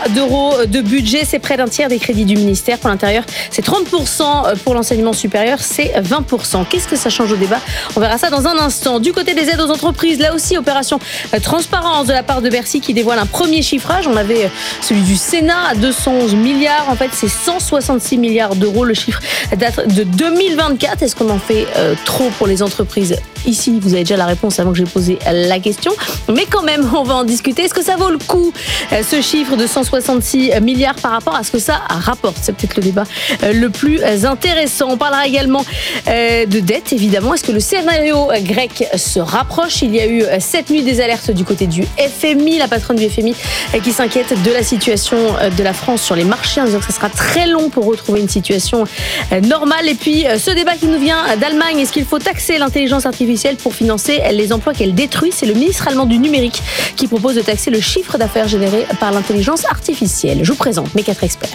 d'euros de budget, c'est près d'un tiers des crédits du ministère. Pour l'intérieur, c'est 30%, pour l'enseignement supérieur, c'est 20%. Qu'est-ce que ça change au débat ? On verra ça dans un instant. Du côté des aides aux entreprises, là aussi, opération transparence de la part de Bercy qui dévoile un premier chiffrage. On avait celui du Sénat à 211 milliards. En fait, c'est 166 milliards d'euros. Le chiffre date de 2024. Est-ce qu'on en fait trop pour les entreprises ? Ici, vous avez déjà la réponse avant que j'ai posé la question. Mais quand même, on va en discuter. Est-ce que ça vaut le coup, ce chiffre de 166 milliards par rapport à ce que ça rapporte ? C'est peut-être le débat le plus intéressant. On parlera également de dette, évidemment. Est-ce que le scénario grec se rapproche ? Il y a eu cette nuit des alertes du côté du FMI, la patronne du FMI qui s'inquiète de la situation de la France sur les marchés en disant que ça sera très long pour retrouver une situation normale. Et puis, ce débat qui nous vient d'Allemagne, est-ce qu'il faut taxer l'intelligence artificielle pour financer les emplois qu'elle détruit ? C'est le ministre allemand du numérique qui propose de taxer le chiffre d'affaires généré par l'intelligence artificielle. Je vous présente mes 4 experts.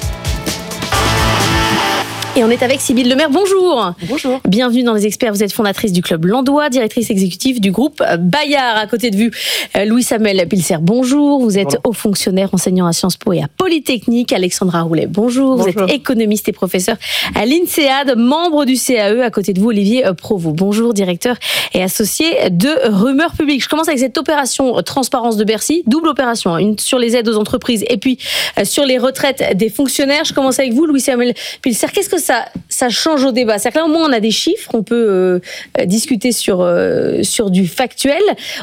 Et on est avec Sybille Lemaire. Bonjour. Bonjour. Bienvenue dans Les Experts. Vous êtes fondatrice du Club Landois, directrice exécutive du groupe Bayard. À côté de vous, Louis-Samuel Pilser. Bonjour. Vous êtes haut fonctionnaire, enseignant à Sciences Po et à Polytechnique. Alexandra Roulet. Bonjour. Vous êtes économiste et professeur à l'INSEAD, membre du CAE. À côté de vous, Olivier Provost. Bonjour, directeur et associé de Rumeurs Publiques. Je commence avec cette opération transparence de Bercy. Double opération, une sur les aides aux entreprises et puis sur les retraites des fonctionnaires. Je commence avec vous, Louis-Samuel Pilser. Qu'est-ce que ça change au débat? C'est-à-dire que là, au moins, on a des chiffres, on peut discuter sur du factuel.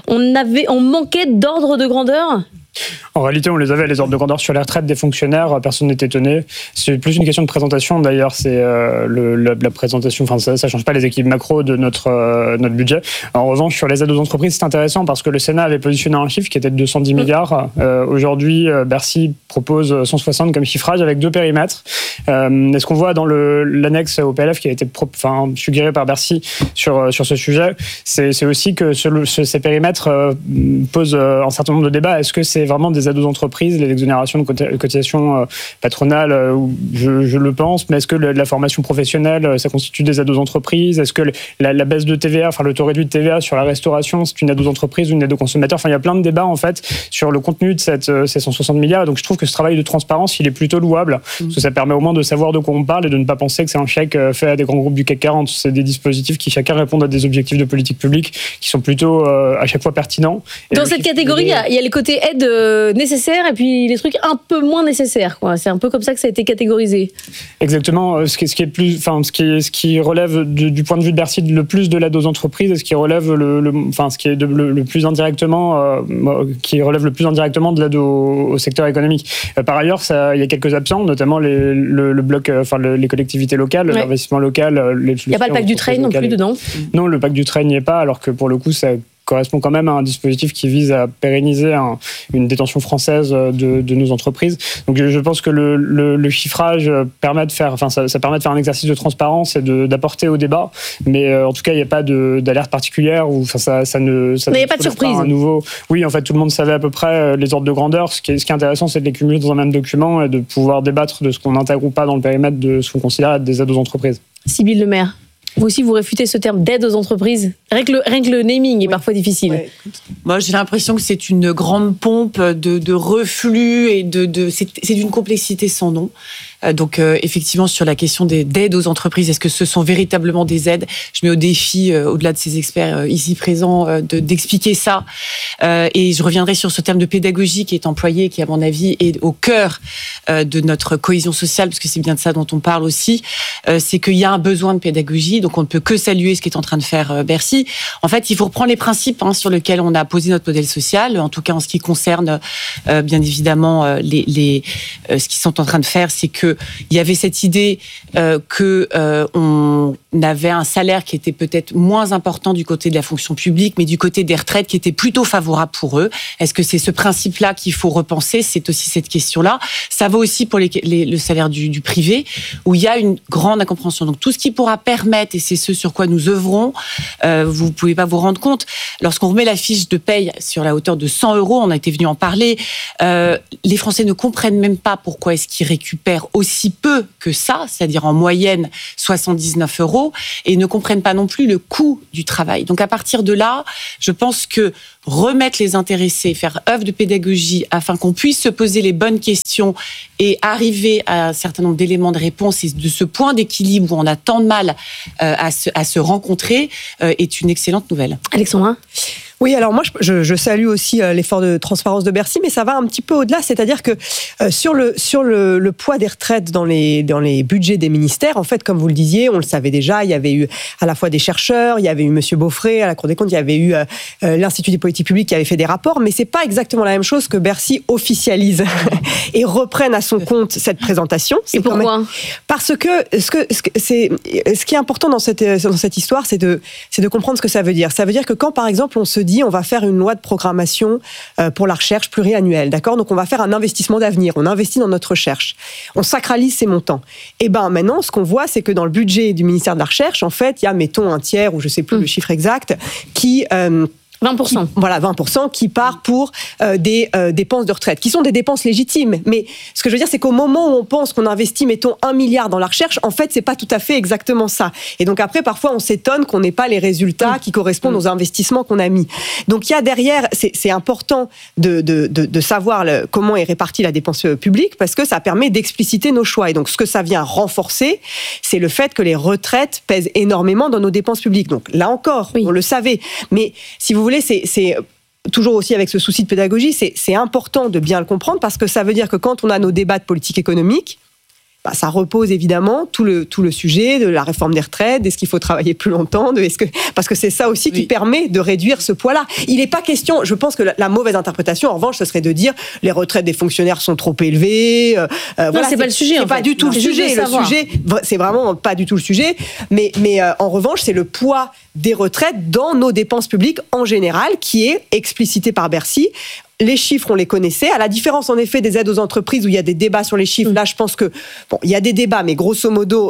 On manquait d'ordre de grandeur? En réalité, on les avait, les ordres de grandeur sur les retraites des fonctionnaires, personne n'est étonné. C'est plus une question de présentation, d'ailleurs, c'est la présentation, enfin ça change pas les équilibres macro de notre budget. En revanche, sur les aides aux entreprises, c'est intéressant parce que le Sénat avait positionné un chiffre qui était de 210 milliards. Aujourd'hui, Bercy propose 160 comme chiffrage avec 2 périmètres. Et ce qu'on voit dans l'annexe au PLF qui a été suggéré par Bercy sur ce sujet, c'est aussi que ces périmètres posent un certain nombre de débats. Est-ce que c'est vraiment des aides aux entreprises, les exonérations de cotisations patronales, je le pense, mais est-ce que la formation professionnelle, ça constitue des aides aux entreprises? Est-ce que la baisse de TVA, enfin le taux réduit de TVA sur la restauration, c'est une aide aux entreprises ou une aide aux consommateurs? Enfin, il y a plein de débats en fait sur le contenu de ces 160 milliards. Donc je trouve que ce travail de transparence, il est plutôt louable, parce que ça permet au moins de savoir de quoi on parle et de ne pas penser que c'est un chèque fait à des grands groupes du CAC 40. C'est des dispositifs qui chacun répondent à des objectifs de politique publique qui sont plutôt à chaque fois pertinents. Et dans cette catégorie, il y a le côté aide nécessaire et puis les trucs un peu moins nécessaires, quoi. C'est un peu comme ça que ça a été catégorisé. Exactement. Ce qui relève du point de vue de Bercy le plus de l'aide aux entreprises et ce qui relève ce qui est le plus indirectement, qui relève le plus indirectement de l'aide au secteur économique. Par ailleurs, il y a quelques absents, notamment le bloc, les collectivités locales, l'investissement local. Il n'y a pas le pacte du train non plus dedans? Non, le pacte du train n'y est pas, alors que pour le coup, ça correspond quand même à un dispositif qui vise à pérenniser une détention française de nos entreprises. Donc je pense que le chiffrage permet de faire, ça permet de faire un exercice de transparence et d'apporter au débat, mais en tout cas il n'y a pas d'alerte particulière ou ça ne. Mais il n'y a pas de surprise. Oui, en fait tout le monde savait à peu près les ordres de grandeur. Ce qui est intéressant, c'est de les cumuler dans un même document et de pouvoir débattre de ce qu'on intègre ou pas dans le périmètre de ce qu'on considère être des aides aux entreprises. Sybille Lemaire. Vous aussi, vous réfutez ce terme d'aide aux entreprises? Rien que le naming est parfois difficile. Ouais. Moi, j'ai l'impression que c'est une grande pompe de reflux et c'est d'une complexité sans nom. Donc, effectivement, sur la question d'aide aux entreprises, est-ce que ce sont véritablement des aides? Je mets au défi, au-delà de ces experts ici présents, d'expliquer ça. Et je reviendrai sur ce terme de pédagogie qui est employé, qui, à mon avis, est au cœur de notre cohésion sociale, parce que c'est bien de ça dont on parle aussi. C'est qu'il y a un besoin de pédagogie, donc on ne peut que saluer ce qu'est en train de faire Bercy. En fait, il faut reprendre les principes sur lesquels on a posé notre modèle social, en tout cas en ce qui concerne, bien évidemment, ce qu'ils sont en train de faire, c'est que il y avait cette idée qu'on avait un salaire qui était peut-être moins important du côté de la fonction publique, mais du côté des retraites qui était plutôt favorable pour eux. Est-ce que c'est ce principe-là qu'il faut repenser? C'est aussi cette question-là. Ça vaut aussi pour le salaire du privé, où il y a une grande incompréhension. Donc tout ce qui pourra permettre, et c'est ce sur quoi nous œuvrons, vous ne pouvez pas vous rendre compte, lorsqu'on remet la fiche de paye sur la hauteur de 100 €, on a été venu en parler, les Français ne comprennent même pas pourquoi est-ce qu'ils récupèrent aussi peu que ça, c'est-à-dire en moyenne 79 €, et ne comprennent pas non plus le coût du travail. Donc à partir de là, je pense que remettre les intéressés, faire œuvre de pédagogie afin qu'on puisse se poser les bonnes questions et arriver à un certain nombre d'éléments de réponse, et de ce point d'équilibre où on a tant de mal à se rencontrer, est une excellente nouvelle. Alexandra ? Oui, alors moi, je salue aussi l'effort de transparence de Bercy, mais ça va un petit peu au-delà. C'est-à-dire que sur le poids des retraites dans les budgets des ministères, en fait, comme vous le disiez, on le savait déjà, il y avait eu à la fois des chercheurs, il y avait eu Monsieur Beaufret à la Cour des comptes, il y avait eu l'Institut des politiques publiques qui avait fait des rapports, mais c'est pas exactement la même chose que Bercy officialise et reprenne à son compte cette présentation. Et pourquoi ? Parce que ce qui est important dans cette histoire, c'est de comprendre ce que ça veut dire. Ça veut dire que quand, par exemple, on se dit on va faire une loi de programmation pour la recherche pluriannuelle, d'accord ? Donc on va faire un investissement d'avenir, on investit dans notre recherche, on sacralise ces montants. Et ben maintenant, ce qu'on voit, c'est que dans le budget du ministère de la Recherche, en fait, il y a, mettons, un tiers, ou je sais plus le chiffre exact, qui 20%. Voilà, 20% qui part pour des dépenses de retraite, qui sont des dépenses légitimes. Mais ce que je veux dire, c'est qu'au moment où on pense qu'on investit, mettons, 1 milliard dans la recherche, en fait, c'est pas tout à fait exactement ça. Et donc après, parfois, on s'étonne qu'on n'ait pas les résultats qui correspondent aux investissements qu'on a mis. Donc il y a derrière, c'est important de savoir comment est répartie la dépense publique, parce que ça permet d'expliciter nos choix. Et donc ce que ça vient renforcer, c'est le fait que les retraites pèsent énormément dans nos dépenses publiques. Donc là encore, on le savait. Mais si vous voulez, c'est toujours aussi avec ce souci de pédagogie, c'est important de bien le comprendre, parce que ça veut dire que quand on a nos débats de politique économique, ça repose évidemment tout le sujet de la réforme des retraites, est-ce qu'il faut travailler plus longtemps, parce que c'est ça aussi qui permet de réduire ce poids-là. Il n'est pas question, je pense que la mauvaise interprétation, en revanche, ce serait de dire les retraites des fonctionnaires sont trop élevées. Voilà, c'est pas le sujet. C'est pas du tout le sujet. Le sujet, c'est vraiment pas du tout le sujet. Mais en revanche, c'est le poids des retraites dans nos dépenses publiques en général qui est explicité par Bercy. Les chiffres, on les connaissait. À la différence, en effet, des aides aux entreprises où il y a des débats sur les chiffres. Là, je pense que il y a des débats, mais grosso modo,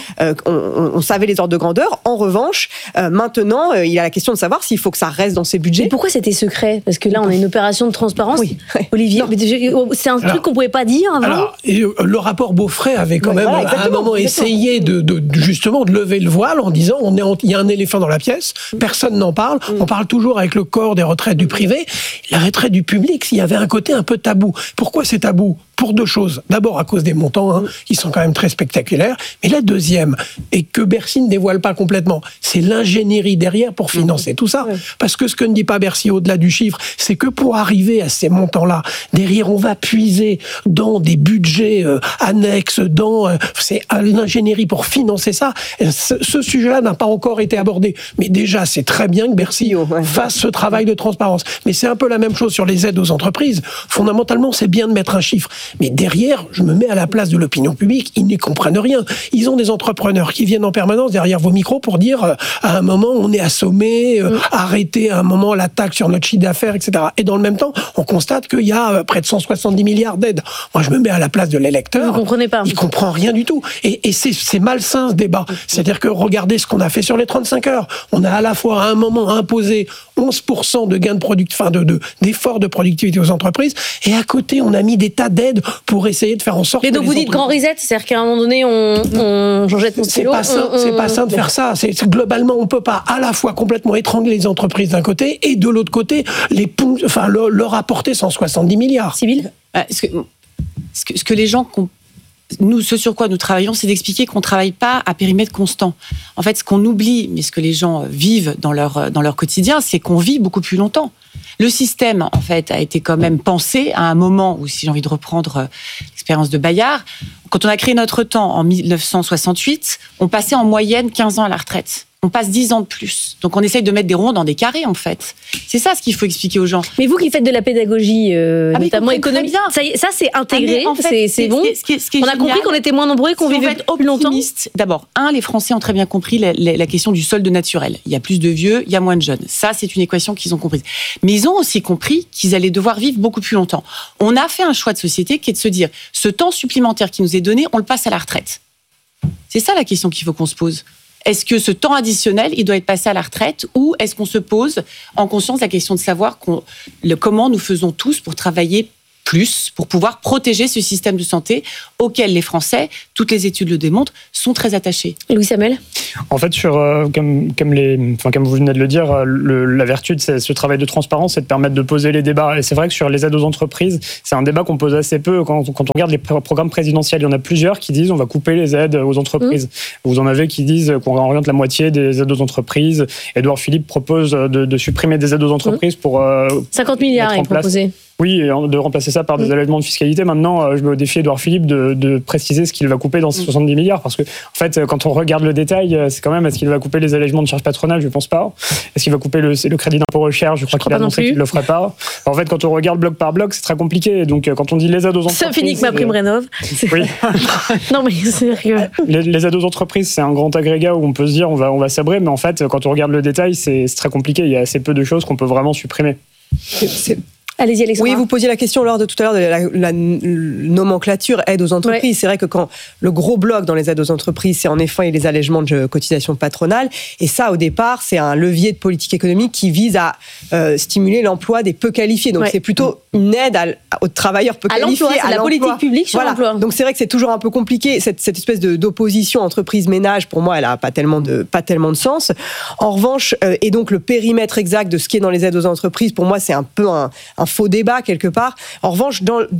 on savait les ordres de grandeur. En revanche, maintenant, il y a la question de savoir s'il faut que ça reste dans ces budgets. Mais pourquoi c'était secret ? Parce que là, on a une opération de transparence. Oui. Olivier, c'est un truc qu'on pouvait pas dire avant. Alors, le rapport Beaufret avait quand même à un moment essayé justement de lever le voile en disant il y a un éléphant dans la pièce, personne n'en parle. On parle toujours avec le corps des retraites du privé. La retraite du public, il y avait un côté un peu tabou. Pourquoi c'est tabou ? Pour deux choses. D'abord, à cause des montants, qui sont quand même très spectaculaires. Mais la deuxième, et que Bercy ne dévoile pas complètement, c'est l'ingénierie derrière pour financer tout ça. Parce que ce que ne dit pas Bercy au-delà du chiffre, c'est que pour arriver à ces montants-là, derrière, on va puiser dans des budgets annexes, c'est l'ingénierie pour financer ça. Ce sujet-là n'a pas encore été abordé. Mais déjà, c'est très bien que Bercy fasse ce travail de transparence. Mais c'est un peu la même chose sur les aides aux entreprises. Fondamentalement, c'est bien de mettre un chiffre. Mais derrière, je me mets à la place de l'opinion publique, ils n'y comprennent rien. Ils ont des entrepreneurs qui viennent en permanence derrière vos micros pour dire à un moment, on est assommé, arrêtez à un moment la taxe sur notre chiffre d'affaires, etc. Et dans le même temps, on constate qu'il y a près de 170 milliards d'aides. Moi, je me mets à la place de l'électeur. Vous ne comprenez pas. Il ne comprend rien du tout. Et c'est malsain ce débat. C'est-à-dire que regardez ce qu'on a fait sur les 35 heures. On a à la fois à un moment imposé 11% de gains de d'efforts de productivité aux entreprises, et à côté, on a mis des tas d'aides pour essayer de faire en sorte. Et donc vous dites grand reset, c'est-à-dire qu'à un moment donné, on jette mon stylo. C'est pas sain de faire ça. Globalement, on peut pas à la fois complètement étrangler les entreprises d'un côté et de l'autre côté leur apporter 170 milliards. Civil. Ce que les gens ce sur quoi nous travaillons, c'est d'expliquer qu'on ne travaille pas à périmètre constant. En fait, ce qu'on oublie, mais ce que les gens vivent dans leur quotidien, c'est qu'on vit beaucoup plus longtemps. Le système, en fait, a été quand même pensé à un moment où, si j'ai envie de reprendre l'expérience de Bayard, quand on a créé notre temps en 1968, on passait en moyenne 15 ans à la retraite. On passe 10 ans de plus. Donc on essaye de mettre des ronds dans des carrés, en fait. C'est ça ce qu'il faut expliquer aux gens. Mais vous qui faites de la pédagogie, notamment économique, ça c'est intégré, en fait, c'est bon. On a compris qu'on était moins nombreux et qu'on vivait plus longtemps. D'abord, les Français ont très bien compris la question du solde naturel. Il y a plus de vieux, il y a moins de jeunes. Ça, c'est une équation qu'ils ont comprise. Mais ils ont aussi compris qu'ils allaient devoir vivre beaucoup plus longtemps. On a fait un choix de société qui est de se dire, ce temps supplémentaire qui nous est donné, on le passe à la retraite. C'est ça la question qu'il faut qu'on se pose. Est-ce que ce temps additionnel, il doit être passé à la retraite, ou est-ce qu'on se pose en conscience la question de savoir comment nous faisons tous pour travailler plus pour pouvoir protéger ce système de santé auquel les Français, toutes les études le démontrent, sont très attachés. Louis Samuel ? En fait, comme vous venez de le dire, la vertu de ce travail de transparence, c'est de permettre de poser les débats. Et c'est vrai que sur les aides aux entreprises, c'est un débat qu'on pose assez peu. Quand on regarde les programmes présidentiels, il y en a plusieurs qui disent on va couper les aides aux entreprises. Vous en avez qui disent qu'on oriente la moitié des aides aux entreprises. Édouard Philippe propose de supprimer des aides aux entreprises pour 50 milliards est proposé. Oui, et de remplacer ça par des allègements de fiscalité. Maintenant, je mets au défi Édouard Philippe de préciser ce qu'il va couper dans ces 70 milliards. Parce que, en fait, quand on regarde le détail, c'est quand même, est-ce qu'il va couper les allègements de charges patronales ? Je ne pense pas. Est-ce qu'il va couper le crédit d'impôt recherche ? Je crois qu'il a annoncé qu'il ne le ferait pas. En fait, quand on regarde bloc par bloc, c'est très compliqué. Donc, quand on dit les aides aux entreprises... Ça finit que ma prime rénov'. Oui. Non, mais c'est sérieux. Les aides aux entreprises, c'est un grand agrégat où on peut se dire on va sabrer. Mais en fait, quand on regarde le détail, c'est très compliqué. Il y a assez peu de choses qu'on peut vraiment supprimer. Allez-y, Alexandra. Oui, vous posiez la question lors de tout à l'heure de la nomenclature aide aux entreprises. Ouais. C'est vrai que quand le gros bloc dans les aides aux entreprises, c'est en effet les allègements de cotisations patronales. Et ça, au départ, c'est un levier de politique économique qui vise à stimuler l'emploi des peu qualifiés. Donc, c'est plutôt une aide aux travailleurs peu qualifiés. C'est la politique publique sur l'emploi. Donc, c'est vrai que c'est toujours un peu compliqué. Cette espèce d'opposition entreprise-ménage, pour moi, elle n'a pas tellement de sens. En revanche, et donc le périmètre exact de ce qui est dans les aides aux entreprises, pour moi, c'est un peu un faux débat quelque part. En revanche,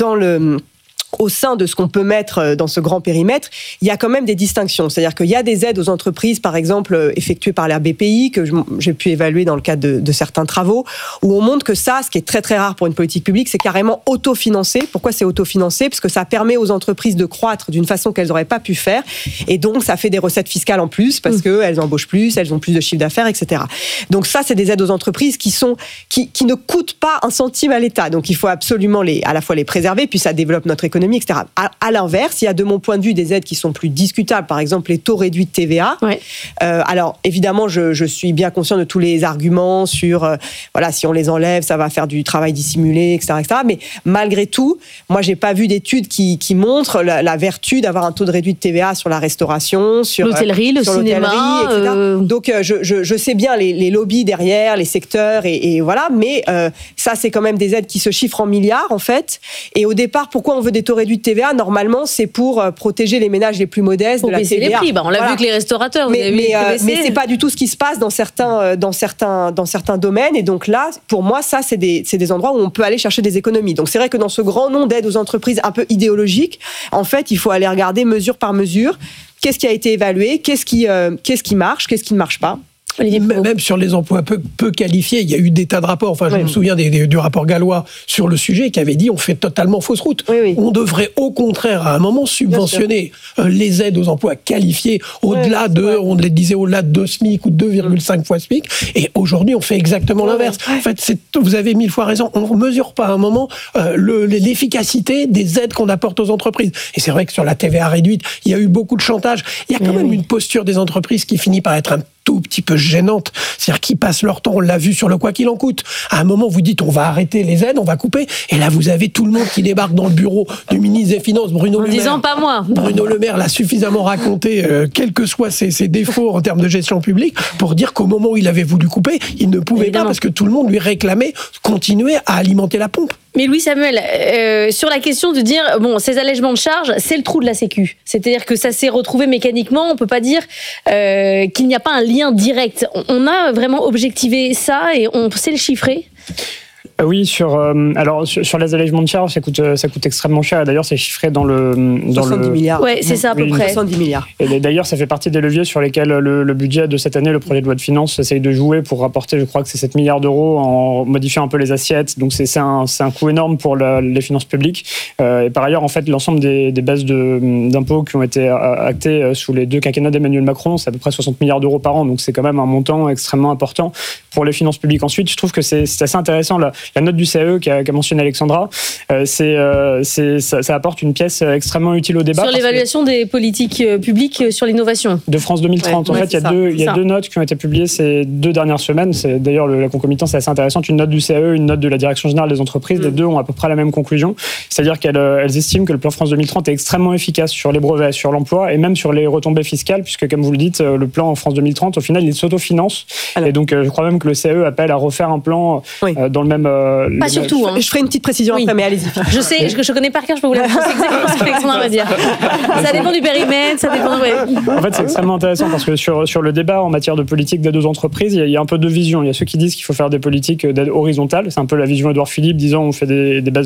au sein de ce qu'on peut mettre dans ce grand périmètre, il y a quand même des distinctions. C'est-à-dire qu'il y a des aides aux entreprises, par exemple, effectuées par la BPI, que j'ai pu évaluer dans le cadre de certains travaux, où on montre que ça, ce qui est très très rare pour une politique publique, c'est carrément autofinancé. Pourquoi c'est autofinancé ? Parce que ça permet aux entreprises de croître d'une façon qu'elles n'auraient pas pu faire. Et donc, ça fait des recettes fiscales en plus, parce qu'elles embauchent plus, elles ont plus de chiffre d'affaires, etc. Donc ça, c'est des aides aux entreprises qui ne coûtent pas un centime à l'État. Donc il faut absolument à la fois les préserver, puis ça développe notre économie, etc. À l'inverse, il y a de mon point de vue des aides qui sont plus discutables, par exemple les taux réduits de TVA. Ouais. Alors évidemment, je suis bien conscient de tous les arguments sur si on les enlève, ça va faire du travail dissimulé, etc., etc. Mais malgré tout, moi j'ai pas vu d'études qui montrent la vertu d'avoir un taux de réduit de TVA sur la restauration, sur l'hôtellerie, le cinéma, etc. Donc je sais bien les lobbies derrière, les secteurs et voilà, mais ça c'est quand même des aides qui se chiffrent en milliards en fait. Et au départ, pourquoi on veut des taux réduits de TVA, normalement, c'est pour protéger les ménages les plus modestes pour de la TVA. Pour baisser les prix. On l'a vu que les restaurateurs, mais c'est pas du tout ce qui se passe dans certains domaines. Et donc là, pour moi, ça, c'est des endroits où on peut aller chercher des économies. Donc c'est vrai que dans ce grand nombre d'aides aux entreprises un peu idéologiques, en fait, il faut aller regarder mesure par mesure. Qu'est-ce qui a été évalué ? Qu'est-ce qui marche ? Qu'est-ce qui ne marche pas ? Même sur les emplois peu qualifiés, il y a eu des tas de rapports. Enfin, je me souviens du rapport Gallois sur le sujet qui avait dit on fait totalement fausse route. Oui. On devrait au contraire à un moment subventionner les aides aux emplois qualifiés au-delà on les disait au-delà de 2 SMIC ou 2,5 fois SMIC. Et aujourd'hui, on fait exactement l'inverse. En fait, vous avez 1000 fois raison. On ne mesure pas à un moment l'efficacité des aides qu'on apporte aux entreprises. Et c'est vrai que sur la TVA réduite, il y a eu beaucoup de chantage. Il y a quand même une posture des entreprises qui finit par être un tout petit peu gênante, c'est-à-dire qu'ils passent leur temps, on l'a vu sur le quoi qu'il en coûte. À un moment, vous dites on va arrêter les aides, on va couper, et là vous avez tout le monde qui débarque dans le bureau du ministre des Finances, Bruno Le Maire. En disant pas moi. Bruno Le Maire l'a suffisamment raconté, quels que soient ses défauts en termes de gestion publique, pour dire qu'au moment où il avait voulu couper, il ne pouvait pas parce que tout le monde lui réclamait continuer à alimenter la pompe. Mais Louis Samuel, sur la question de dire, ces allègements de charges, c'est le trou de la Sécu. C'est-à-dire que ça s'est retrouvé mécaniquement, on peut pas dire qu'il n'y a pas un lien direct. On a vraiment objectivé ça et on sait le chiffrer ? Oui, sur les allègements de charges, ça coûte extrêmement cher. Et d'ailleurs, c'est chiffré dans 70 milliards. Ouais, c'est ça à peu près. 70 milliards. Et d'ailleurs, ça fait partie des leviers sur lesquels le budget de cette année, le projet de loi de finances, essaye de jouer pour rapporter, je crois que c'est 7 milliards d'euros en modifiant un peu les assiettes. Donc c'est un coût énorme pour les finances publiques. Et par ailleurs, en fait, l'ensemble des baisses d'impôts qui ont été actées sous les 2 quinquennats d'Emmanuel Macron, c'est à peu près 60 milliards d'euros par an. Donc c'est quand même un montant extrêmement important pour les finances publiques. Ensuite, je trouve que c'est assez intéressant la note du CAE qu'a mentionné Alexandra, ça apporte une pièce extrêmement utile au débat. Sur l'évaluation des politiques publiques sur l'innovation. De France 2030. En fait, il y a deux notes qui ont été publiées ces 2 dernières semaines. C'est d'ailleurs la concomitance est assez intéressante. Une note du CAE, une note de la Direction générale des entreprises. Les deux ont à peu près la même conclusion. C'est-à-dire qu'elles estiment que le plan France 2030 est extrêmement efficace sur les brevets, sur l'emploi et même sur les retombées fiscales, puisque comme vous le dites, le plan France 2030, au final, il s'autofinance. Et donc, je crois même que le CAE appelle à refaire un plan dans le même Pas surtout. Je ferai une petite précision après, mais allez-y. Je sais, je connais par cœur, je peux vous la dire. C'est exactement ce qu'Alexandra va dire. Ça dépend du périmètre, ça dépend. En fait, c'est extrêmement intéressant parce que sur le débat en matière de politique d'aide aux entreprises, il y a un peu deux visions. Il y a ceux qui disent qu'il faut faire des politiques d'aide horizontale. C'est un peu la vision Édouard Philippe, disant on fait des bases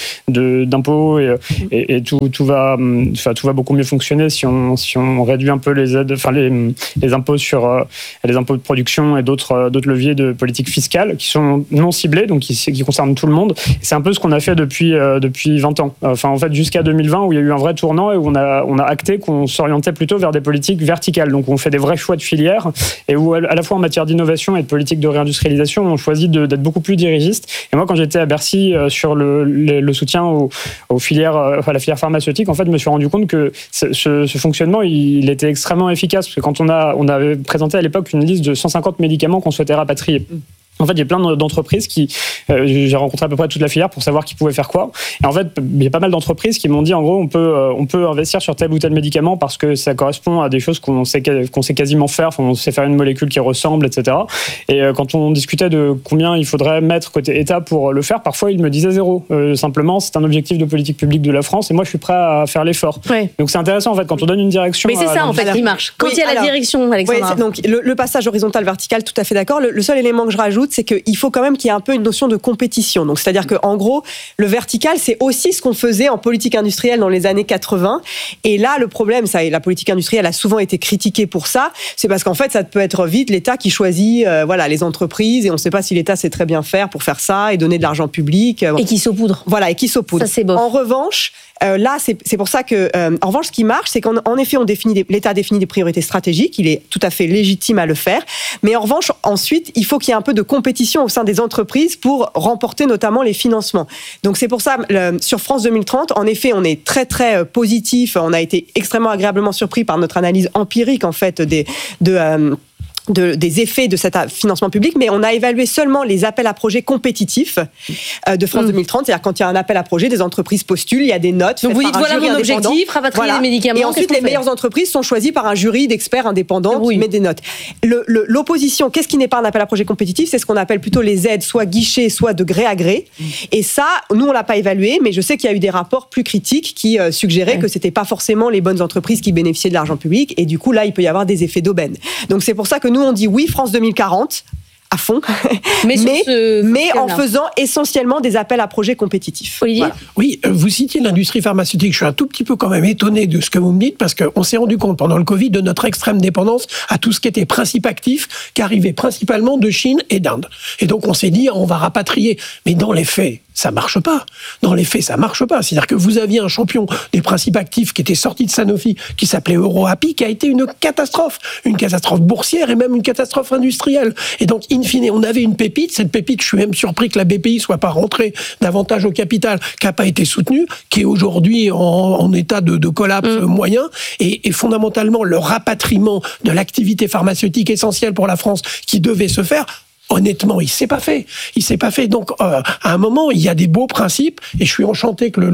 d'impôts et tout va beaucoup mieux fonctionner si on réduit un peu les aides, enfin les impôts sur les impôts de production et d'autres leviers de politique fiscale qui sont non ciblés, donc qui concernent tout le monde. Et c'est un peu ce qu'on a fait depuis 20 ans. Enfin, en fait, jusqu'à 2020 où il y a eu un vrai tournant et où on a acté qu'on s'orientait plutôt vers des politiques verticales. Donc, on fait des vrais choix de filières et où, à la fois en matière d'innovation et de politique de réindustrialisation, on choisit d'être beaucoup plus dirigiste. Et moi, quand j'étais à Bercy sur le soutien aux filières, à la filière pharmaceutique, en fait, je me suis rendu compte que ce fonctionnement, il était extrêmement efficace. Parce que quand on avait présenté à l'époque une liste de 150 médicaments qu'on souhaitait rapatrier. En fait, il y a plein d'entreprises j'ai rencontré à peu près toute la filière pour savoir qui pouvait faire quoi. Et en fait, il y a pas mal d'entreprises qui m'ont dit, en gros, on peut investir sur tel ou tel médicament parce que ça correspond à des choses qu'on sait quasiment faire. Enfin, on sait faire une molécule qui ressemble, etc. Et quand on discutait de combien il faudrait mettre côté État pour le faire, parfois, ils me disaient 0. Simplement, c'est un objectif de politique publique de la France et moi, je suis prêt à faire l'effort. Oui. Donc, c'est intéressant, en fait, quand on donne une direction. Mais c'est ça, en fait, qui marche. Quand il y a la direction, Alexandra. Oui, donc, le passage horizontal-vertical, tout à fait d'accord. Le seul élément que je rajoute, c'est qu'il faut quand même qu'il y ait un peu une notion de compétition. Donc, c'est-à-dire qu'en gros, le vertical, c'est aussi ce qu'on faisait en politique industrielle dans les années 80. Et là, le problème, la politique industrielle a souvent été critiquée pour ça. C'est parce qu'en fait, ça peut être vite l'État qui choisit les entreprises et on ne sait pas si l'État sait très bien faire pour faire ça et donner de l'argent public. Et qui saupoudre. Voilà, et qui saupoudre. Ça, c'est beau. En revanche, là, c'est pour ça que, en revanche, ce qui marche, c'est qu'en effet, l'État définit des priorités stratégiques. Il est tout à fait légitime à le faire. Mais en revanche, ensuite, il faut qu'il y ait un peu de compétition au sein des entreprises pour remporter notamment les financements. Donc, c'est pour ça, sur France 2030, en effet, on est très, très positif. On a été extrêmement agréablement surpris par notre analyse empirique, en fait, des effets de cet financement public, mais on a évalué seulement les appels à projets compétitifs de France 2030. C'est-à-dire quand il y a un appel à projet, des entreprises postulent, il y a des notes. Donc vous dites voilà mon objectif, rapatrier les médicaments. Et ensuite, les meilleures entreprises sont choisies par un jury d'experts indépendants qui met des notes. L'opposition, qu'est-ce qui n'est pas un appel à projet compétitif ? C'est ce qu'on appelle plutôt les aides, soit guichet, soit de gré à gré. Et ça, nous, on l'a pas évalué, mais je sais qu'il y a eu des rapports plus critiques qui suggéraient que c'était pas forcément les bonnes entreprises qui bénéficiaient de l'argent public. Et du coup, là, il peut y avoir des effets d'aubaine. Donc c'est pour ça que nous, on dit oui, France 2040, à fond, mais en faisant essentiellement des appels à projets compétitifs. Olivier ? Voilà. Oui, vous citiez l'industrie pharmaceutique. Je suis un tout petit peu quand même étonné de ce que vous me dites, parce qu'on s'est rendu compte pendant le Covid de notre extrême dépendance à tout ce qui était principe actif, qui arrivait principalement de Chine et d'Inde. Et donc on s'est dit, on va rapatrier. Mais dans les faits, ça marche pas. Dans les faits, ça marche pas. C'est-à-dire que vous aviez un champion des principes actifs qui était sorti de Sanofi, qui s'appelait EuroAPI, qui a été une catastrophe boursière et même une catastrophe industrielle. Et donc, in fine, on avait une pépite. Cette pépite, je suis même surpris que la BPI soit pas rentrée davantage au capital, qui n'a pas été soutenue, qui est aujourd'hui en état de collapse moyen. Et fondamentalement, le rapatriement de l'activité pharmaceutique essentielle pour la France qui devait se faire, honnêtement, il s'est pas fait. Donc, à un moment, il y a des beaux principes, et je suis enchanté que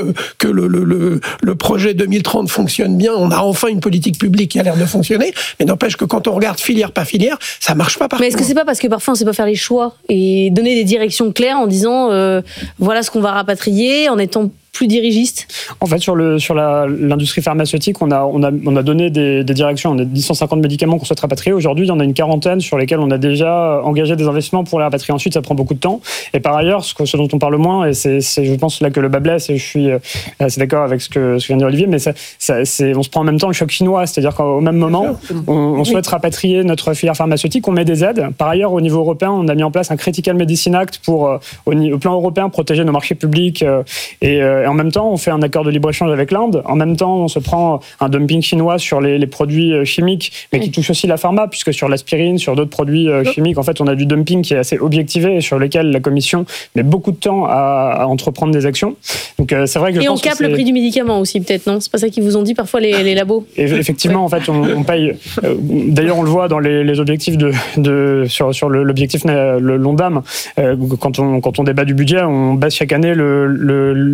le projet 2030 fonctionne bien. On a enfin une politique publique qui a l'air de fonctionner, mais n'empêche que quand on regarde filière par filière, ça marche pas partout. Mais est-ce que c'est pas parce que parfois on sait pas faire les choix et donner des directions claires en disant voilà ce qu'on va rapatrier, en étant plus dirigiste ? En fait, sur l'industrie pharmaceutique, on a donné des directions. On a dit 150 médicaments qu'on souhaite rapatrier. Aujourd'hui, il y en a une quarantaine sur lesquels on a déjà engagé des investissements pour les rapatrier. Ensuite, ça prend beaucoup de temps. Et par ailleurs, ce dont on parle moins, et c'est je pense là que le bas blesse, et je suis assez d'accord avec ce que vient de dire Olivier, mais on se prend en même temps le choc chinois. C'est-à-dire qu'au même moment, on souhaite rapatrier notre filière pharmaceutique, on met des aides. Par ailleurs, au niveau européen, on a mis en place un Critical Medicine Act pour, au plan européen, protéger nos marchés publics et en même temps, on fait un accord de libre-échange avec l'Inde. En même temps, on se prend un dumping chinois sur les produits chimiques, mais qui touche aussi la pharma, puisque sur l'aspirine, sur d'autres produits chimiques, en fait, on a du dumping qui est assez objectivé et sur lequel la Commission met beaucoup de temps à entreprendre des actions. Donc, c'est vrai que on capte le prix du médicament aussi, peut-être, non ? C'est pas ça qu'ils vous ont dit parfois les labos ? Et effectivement, en fait, on paye. D'ailleurs, on le voit dans les objectifs sur l'objectif le l'ONDAM. Quand on débat du budget, on baisse chaque année l'objectif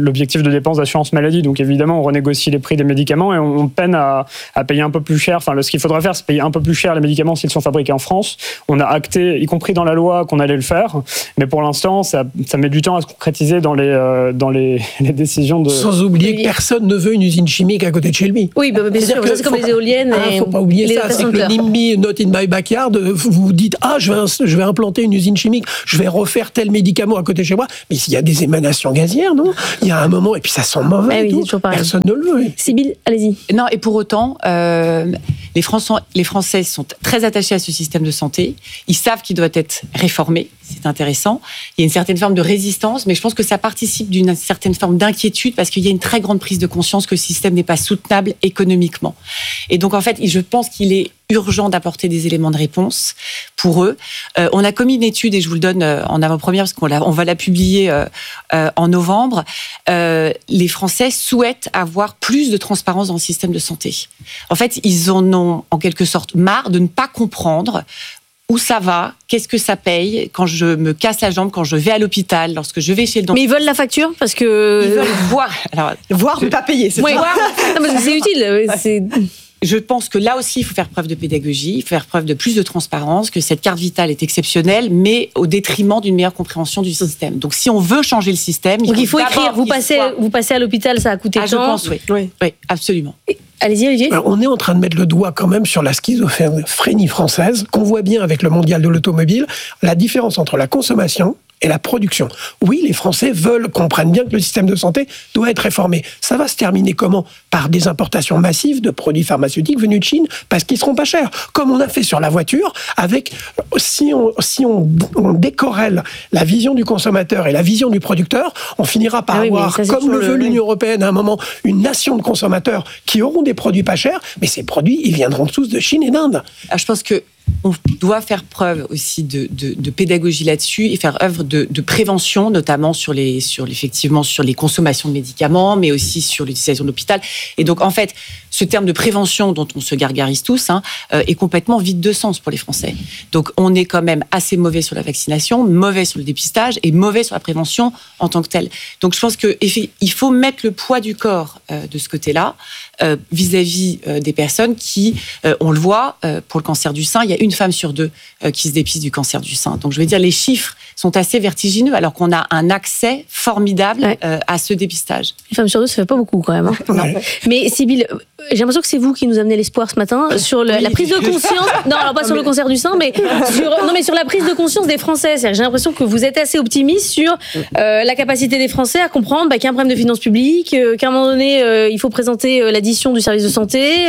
de dépenses d'assurance maladie. Donc évidemment, on renégocie les prix des médicaments et on peine à payer un peu plus cher. Enfin, ce qu'il faudrait faire, c'est payer un peu plus cher les médicaments s'ils sont fabriqués en France. On a acté, y compris dans la loi, qu'on allait le faire. Mais pour l'instant, ça met du temps à se concrétiser dans les décisions de... Sans oublier que personne ne veut une usine chimique à côté de chez lui. Oui, bien sûr, que c'est comme les éoliennes. Il ne faut pas oublier ça, c'est que le NIMBY, Not in my backyard, vous dites, je vais implanter une usine chimique, je vais refaire tel médicament à côté de chez moi. Mais s'il y a des émanations gazières, non ? Il y a un moment, et puis ça sent mauvais. Oui, personne ne le veut. Sybille, allez-y. Non, et pour autant, les Français sont très attachés à ce système de santé. Ils savent qu'il doit être réformé. C'est intéressant. Il y a une certaine forme de résistance, mais je pense que ça participe d'une certaine forme d'inquiétude parce qu'il y a une très grande prise de conscience que le système n'est pas soutenable économiquement. Et donc, en fait, je pense qu'il est urgent d'apporter des éléments de réponse pour eux. On a commis une étude, et je vous le donne en avant-première parce qu'on va la publier en novembre. Les Français souhaitent avoir plus de transparence dans le système de santé. En fait, ils en ont en quelque sorte marre de ne pas comprendre où ça va, qu'est-ce que ça paye quand je me casse la jambe, quand je vais à l'hôpital, lorsque je vais chez le dentiste. Mais ils veulent la facture parce que... Ils veulent voir. Alors, voir mais pas payer, c'est oui, voir. Non, mais c'est utile. Je pense que là aussi, il faut faire preuve de pédagogie, il faut faire preuve de plus de transparence, que cette carte vitale est exceptionnelle, mais au détriment d'une meilleure compréhension du système. Donc, si on veut changer le système... Donc, il faut écrire, vous passez à l'hôpital, ça a coûté tant. Je pense, oui, absolument. Allez-y, Olivier. On est en train de mettre le doigt quand même sur la schizophrénie française, qu'on voit bien avec le mondial de l'automobile, la différence entre la consommation et la production. Oui, les Français comprennent bien que le système de santé doit être réformé. Ça va se terminer comment ? Par des importations massives de produits pharmaceutiques venus de Chine, parce qu'ils seront pas chers. Comme on a fait sur la voiture, si on décorrèle la vision du consommateur et la vision du producteur, on finira par avoir, comme le veut l'Union européenne à un moment, une nation de consommateurs qui auront des produits pas chers, mais ces produits, ils viendront tous de Chine et d'Inde. Alors, je pense que on doit faire preuve aussi de pédagogie là-dessus et faire œuvre de prévention, notamment sur les consommations de médicaments, mais aussi sur l'utilisation de l'hôpital. Et donc, en fait, ce terme de prévention dont on se gargarise tous est complètement vide de sens pour les Français. Donc, on est quand même assez mauvais sur la vaccination, mauvais sur le dépistage et mauvais sur la prévention en tant que telle. Donc, je pense qu'il faut mettre le poids du corps de ce côté-là vis-à-vis des personnes qui, on le voit, pour le cancer du sein, il y a une femme sur deux qui se dépiste du cancer du sein. Donc, je veux dire, les chiffres sont assez vertigineux alors qu'on a un accès formidable à ce dépistage. Une femme sur deux, ça fait pas beaucoup quand même. Ouais. Mais Sybille, j'ai l'impression que c'est vous qui nous amenez l'espoir ce matin sur la prise de conscience. Non, alors pas sur le cancer du sein, mais sur la prise de conscience des Français. C'est-à-dire, j'ai l'impression que vous êtes assez optimiste sur la capacité des Français à comprendre qu'il y a un problème de finances publiques, qu'à un moment donné, il faut présenter l'addition du service de santé,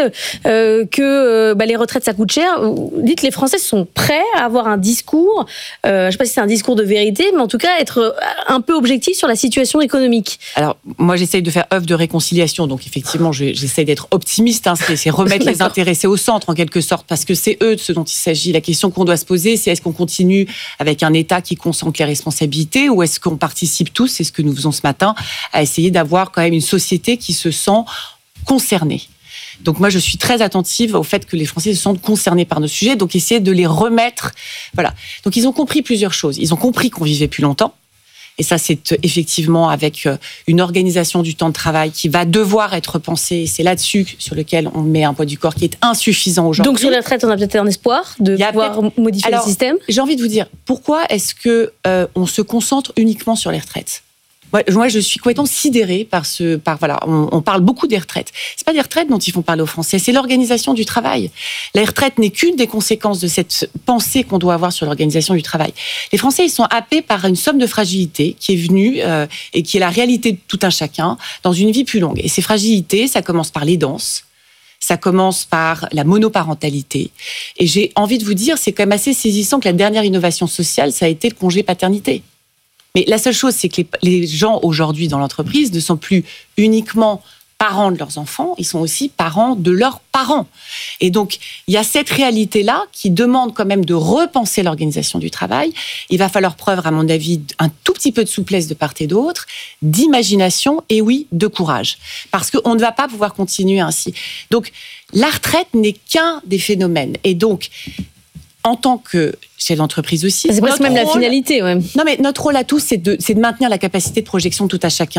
que les retraites, ça coûte cher. Dites que les Français sont prêts à avoir un discours, je ne sais pas si c'est un discours de vérité, mais en tout cas être un peu objectif sur la situation économique. Alors, moi, j'essaye de faire œuvre de réconciliation, donc effectivement, j'essaye d'être optimiste, c'est remettre les intéressés au centre, en quelque sorte, parce que c'est eux de ce dont il s'agit. La question qu'on doit se poser, c'est est-ce qu'on continue avec un État qui concentre les responsabilités, ou est-ce qu'on participe tous, c'est ce que nous faisons ce matin, à essayer d'avoir quand même une société qui se sent concernée. Donc moi, je suis très attentive au fait que les Français se sentent concernés par nos sujets, donc essayer de les remettre. Voilà. Donc ils ont compris plusieurs choses. Ils ont compris qu'on vivait plus longtemps. Et ça, c'est effectivement avec une organisation du temps de travail qui va devoir être pensée. C'est là-dessus sur lequel on met un poids du corps qui est insuffisant aujourd'hui. Donc sur les retraites, on a peut-être un espoir de pouvoir modifier le système. J'ai envie de vous dire, pourquoi est-ce que on se concentre uniquement sur les retraites ? Moi, je suis complètement sidérée on parle beaucoup des retraites. C'est pas des retraites dont ils font parler aux Français, c'est l'organisation du travail. La retraite n'est qu'une des conséquences de cette pensée qu'on doit avoir sur l'organisation du travail. Les Français, ils sont happés par une somme de fragilité qui est venue et qui est la réalité de tout un chacun dans une vie plus longue. Et ces fragilités, ça commence par l'aidance. Ça commence par la monoparentalité. Et j'ai envie de vous dire, c'est quand même assez saisissant que la dernière innovation sociale, ça a été le congé paternité. Mais la seule chose, c'est que les gens aujourd'hui dans l'entreprise ne sont plus uniquement parents de leurs enfants, ils sont aussi parents de leurs parents. Et donc, il y a cette réalité-là qui demande quand même de repenser l'organisation du travail. Il va falloir preuve, à mon avis, un tout petit peu de souplesse de part et d'autre, d'imagination et oui, de courage. Parce qu'on ne va pas pouvoir continuer ainsi. Donc, la retraite n'est qu'un des phénomènes. Et donc, en tant que chef d'entreprise aussi... C'est presque même la finalité, ouais. Non, mais notre rôle à tous, c'est de maintenir la capacité de projection de tout à chacun.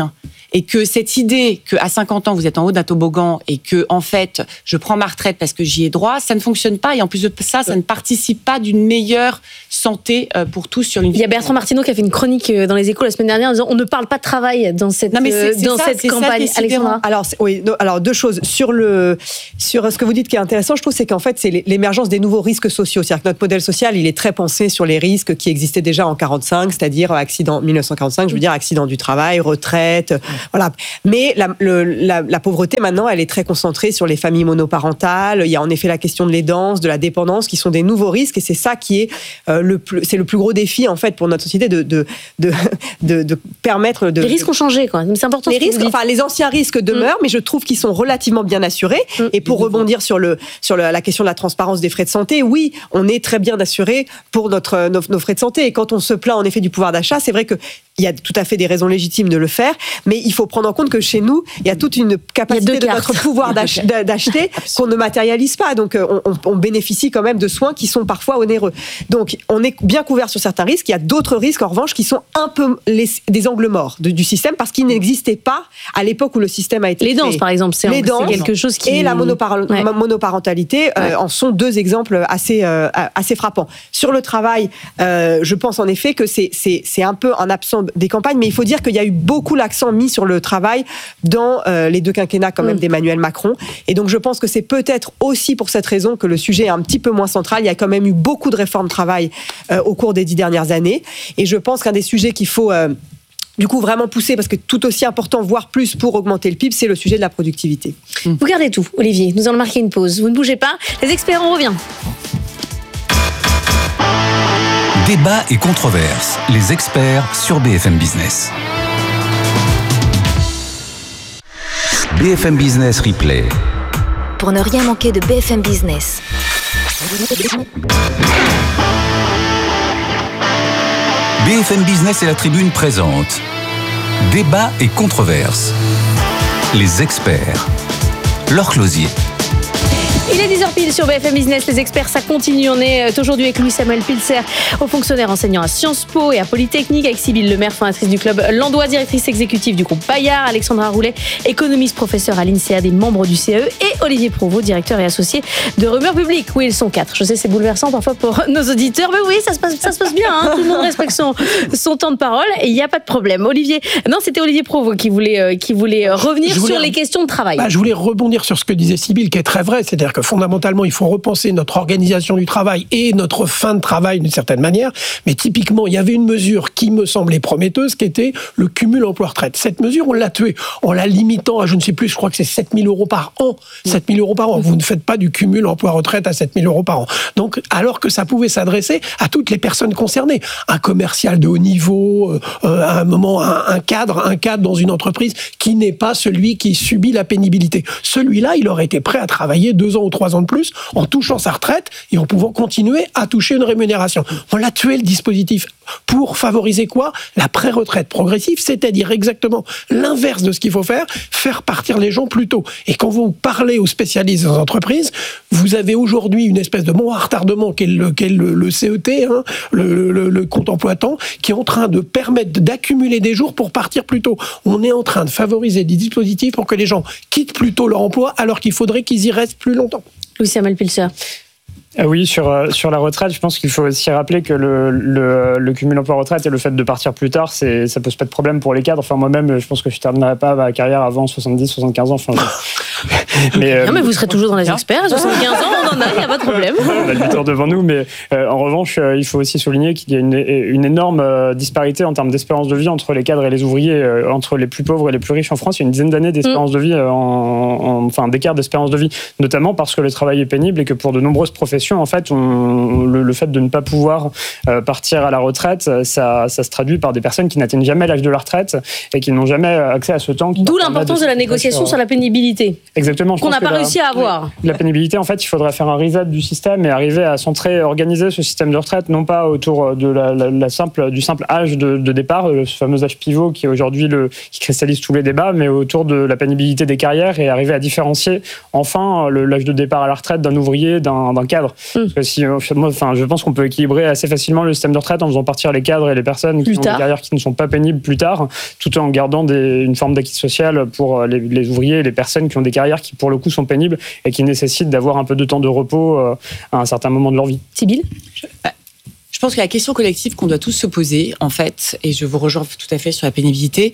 et que cette idée qu'à 50 ans, vous êtes en haut d'un toboggan et que, en fait, je prends ma retraite parce que j'y ai droit, ça ne fonctionne pas. Et en plus de ça, ça ne participe pas d'une meilleure santé pour tous sur une vie. Il y a Bertrand Martineau qui a fait une chronique dans Les Échos la semaine dernière en disant on ne parle pas de travail dans cette campagne. Alexandra. Alors, deux choses. Sur ce que vous dites qui est intéressant, je trouve, c'est qu'en fait, c'est l'émergence des nouveaux risques sociaux. C'est-à-dire que notre modèle social, il est très pensé sur les risques qui existaient déjà en 45, c'est-à-dire 1945, je veux dire accident du travail, retraite, voilà. Mais la pauvreté, maintenant, elle est très concentrée sur les familles monoparentales. Il y a en effet la question de l'aidance, de la dépendance, qui sont des nouveaux risques, et c'est ça qui est c'est le plus gros défi, en fait, pour notre société, de permettre de... Les risques ont changé, quoi. C'est important. Les anciens risques demeurent, mais je trouve qu'ils sont relativement bien assurés. Et pour rebondir sur la question de la transparence des frais de santé, oui, on est très bien assuré pour nos frais de santé. Et quand on se plaint, en effet, du pouvoir d'achat, c'est vrai que il y a tout à fait des raisons légitimes de le faire, mais il faut prendre en compte que chez nous, il y a toute une capacité de notre pouvoir d'acheter qu'on ne matérialise pas. Donc, on bénéficie quand même de soins qui sont parfois onéreux. Donc, on est bien couvert sur certains risques. Il y a d'autres risques, en revanche, qui sont un peu des angles morts du système parce qu'ils n'existaient pas à l'époque où le système a été créé. Les danses, par exemple, c'est quelque chose qui... Et la monoparentalité en sont deux exemples assez frappants. Sur le travail, je pense en effet que c'est un peu un absent des campagnes, mais il faut dire qu'il y a eu beaucoup l'accent mis sur le travail dans les deux quinquennats quand même d'Emmanuel Macron. Et donc je pense que c'est peut-être aussi pour cette raison que le sujet est un petit peu moins central. Il y a quand même eu beaucoup de réformes travail au cours des 10 dernières années. Et je pense qu'un des sujets qu'il faut du coup vraiment pousser, parce que tout aussi important, voire plus pour augmenter le PIB, c'est le sujet de la productivité. Vous gardez tout, Olivier. Nous allons marquer une pause. Vous ne bougez pas. Les experts, on revient. Débat et controverses. Les experts sur BFM Business. BFM Business Replay. Pour ne rien manquer de BFM Business. BFM Business et la Tribune présentent Débat et controverses. Les experts. Laure Closier. Il est 10h pile sur BFM Business, les experts, ça continue. On est aujourd'hui avec Louis-Samuel Pilser, haut fonctionnaire enseignant à Sciences Po et à Polytechnique, avec Sybille Lemaire, fondatrice du club Landois, directrice exécutive du groupe Bayard, Alexandra Roulet, économiste, professeur à l'INSEAD et membre du CAE, et Olivier Provost, directeur et associé de Rumeurs Publiques. Oui, ils sont 4. Je sais, c'est bouleversant parfois pour nos auditeurs, mais oui, ça se passe bien. Hein. Tout le monde respecte son temps de parole et il n'y a pas de problème. C'était Olivier Provost qui voulait revenir sur les questions de travail. Je voulais rebondir sur ce que disait Sybille, qui est très vrai, c'est-à-dire que fondamentalement, il faut repenser notre organisation du travail et notre fin de travail d'une certaine manière. Mais typiquement, il y avait une mesure qui me semblait prometteuse, qui était le cumul emploi-retraite. Cette mesure, on l'a tuée en la limitant à, je ne sais plus, je crois que c'est 7 000 euros par an. 7 000 euros par an. Vous ne faites pas du cumul emploi-retraite à 7 000 euros par an. Donc, alors que ça pouvait s'adresser à toutes les personnes concernées. Un commercial de haut niveau, à un moment, un cadre dans une entreprise qui n'est pas celui qui subit la pénibilité. Celui-là, il aurait été prêt à travailler 2 ans ou 3 ans de plus en touchant sa retraite et en pouvant continuer à toucher une rémunération. On l'a tué, le dispositif, pour favoriser quoi ? La pré-retraite progressive, c'est-à-dire exactement l'inverse de ce qu'il faut faire partir les gens plus tôt. Et quand vous parlez aux spécialistes des entreprises, vous avez aujourd'hui une espèce de bon retardement qu'est le CET, hein, le compte emploi-temps, qui est en train de permettre d'accumuler des jours pour partir plus tôt. On est en train de favoriser des dispositifs pour que les gens quittent plus tôt leur emploi alors qu'il faudrait qu'ils y restent plus longtemps. Louis-Samuel Pilser. Oui, sur la retraite, je pense qu'il faut aussi rappeler que le cumul emploi-retraite et le fait de partir plus tard, ça pose pas de problème pour les cadres. Enfin, moi-même, je pense que je terminerai pas ma carrière avant 70, 75 ans. Enfin, mais vous serez toujours dans les experts. 75 ans, on en a, il n'y a pas de problème. On a du temps devant nous, mais en revanche, il faut aussi souligner qu'il y a une énorme disparité en termes d'espérance de vie entre les cadres et les ouvriers, entre les plus pauvres et les plus riches en France. Il y a une dizaine d'années d'espérance de vie, d'écart d'espérance de vie, notamment parce que le travail est pénible et que pour de nombreuses professions, en fait, le fait de ne pas pouvoir partir à la retraite, ça se traduit par des personnes qui n'atteignent jamais l'âge de la retraite et qui n'ont jamais accès à ce temps. D'où l'importance de la négociation sur la pénibilité. Exactement. Justement, qu'on n'a pas réussi à avoir. La pénibilité, en fait, il faudrait faire un reset du système et arriver à centrer, organiser ce système de retraite, non pas autour de du simple âge de départ, ce fameux âge pivot qui est aujourd'hui qui cristallise tous les débats, mais autour de la pénibilité des carrières et arriver à différencier enfin l'âge de départ à la retraite d'un ouvrier, d'un cadre. Parce que je pense qu'on peut équilibrer assez facilement le système de retraite en faisant partir les cadres et les personnes qui ont des carrières qui ne sont pas pénibles plus tard, tout en gardant une forme d'acquis social pour les ouvriers et les personnes qui ont des carrières qui, pour le coup, sont pénibles et qui nécessitent d'avoir un peu de temps de repos à un certain moment de leur vie. Sybille ? Je pense que la question collective qu'on doit tous se poser, en fait, et je vous rejoins tout à fait sur la pénibilité,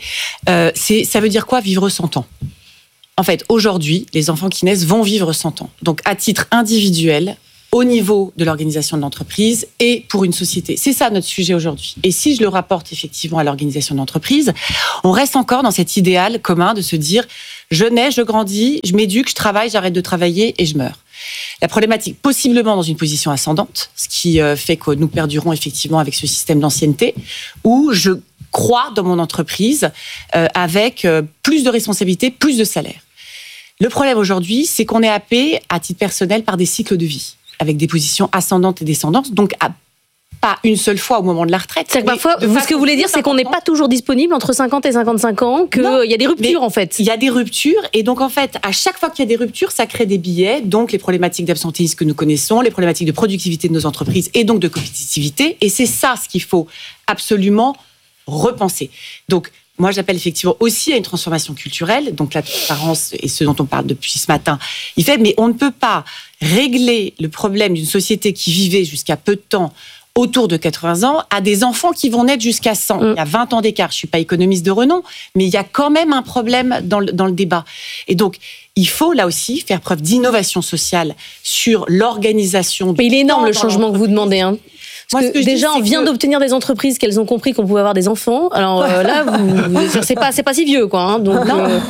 ça veut dire quoi vivre 100 ans ? En fait, aujourd'hui, les enfants qui naissent vont vivre 100 ans. Donc, à titre individuel, au niveau de l'organisation de l'entreprise et pour une société. C'est ça notre sujet aujourd'hui. Et si je le rapporte effectivement à l'organisation de l'entreprise, on reste encore dans cet idéal commun de se dire je nais, je grandis, je m'éduque, je travaille, j'arrête de travailler et je meurs. La problématique, possiblement dans une position ascendante, ce qui fait que nous perdurons effectivement avec ce système d'ancienneté, où je crois dans mon entreprise avec plus de responsabilités, plus de salaire. Le problème aujourd'hui, c'est qu'on est happé à titre personnel par des cycles de vie, avec des positions ascendantes et descendantes, donc pas une seule fois au moment de la retraite. C'est-à-dire que parfois, ce que vous voulez dire, c'est qu'on n'est pas toujours disponible entre 50 et 55 ans, qu'il y a des ruptures en fait. Il y a des ruptures, et donc en fait, à chaque fois qu'il y a des ruptures, ça crée des billets, donc les problématiques d'absentéisme que nous connaissons, les problématiques de productivité de nos entreprises et donc de compétitivité, et c'est ça ce qu'il faut absolument repenser. Donc, moi, j'appelle effectivement aussi à une transformation culturelle, donc la transparence et ce dont on parle depuis ce matin. Mais on ne peut pas régler le problème d'une société qui vivait jusqu'à peu de temps autour de 80 ans à des enfants qui vont naître jusqu'à 100. Il y a 20 ans d'écart. Je ne suis pas économiste de renom, mais il y a quand même un problème dans le débat. Et donc, il faut là aussi faire preuve d'innovation sociale sur l'organisation. Mais il est énorme le changement que vous demandez, hein. Parce que déjà, on vient d'obtenir des entreprises qu'elles ont compris qu'on pouvait avoir des enfants. Alors là, c'est pas si vieux, quoi. Hein, donc,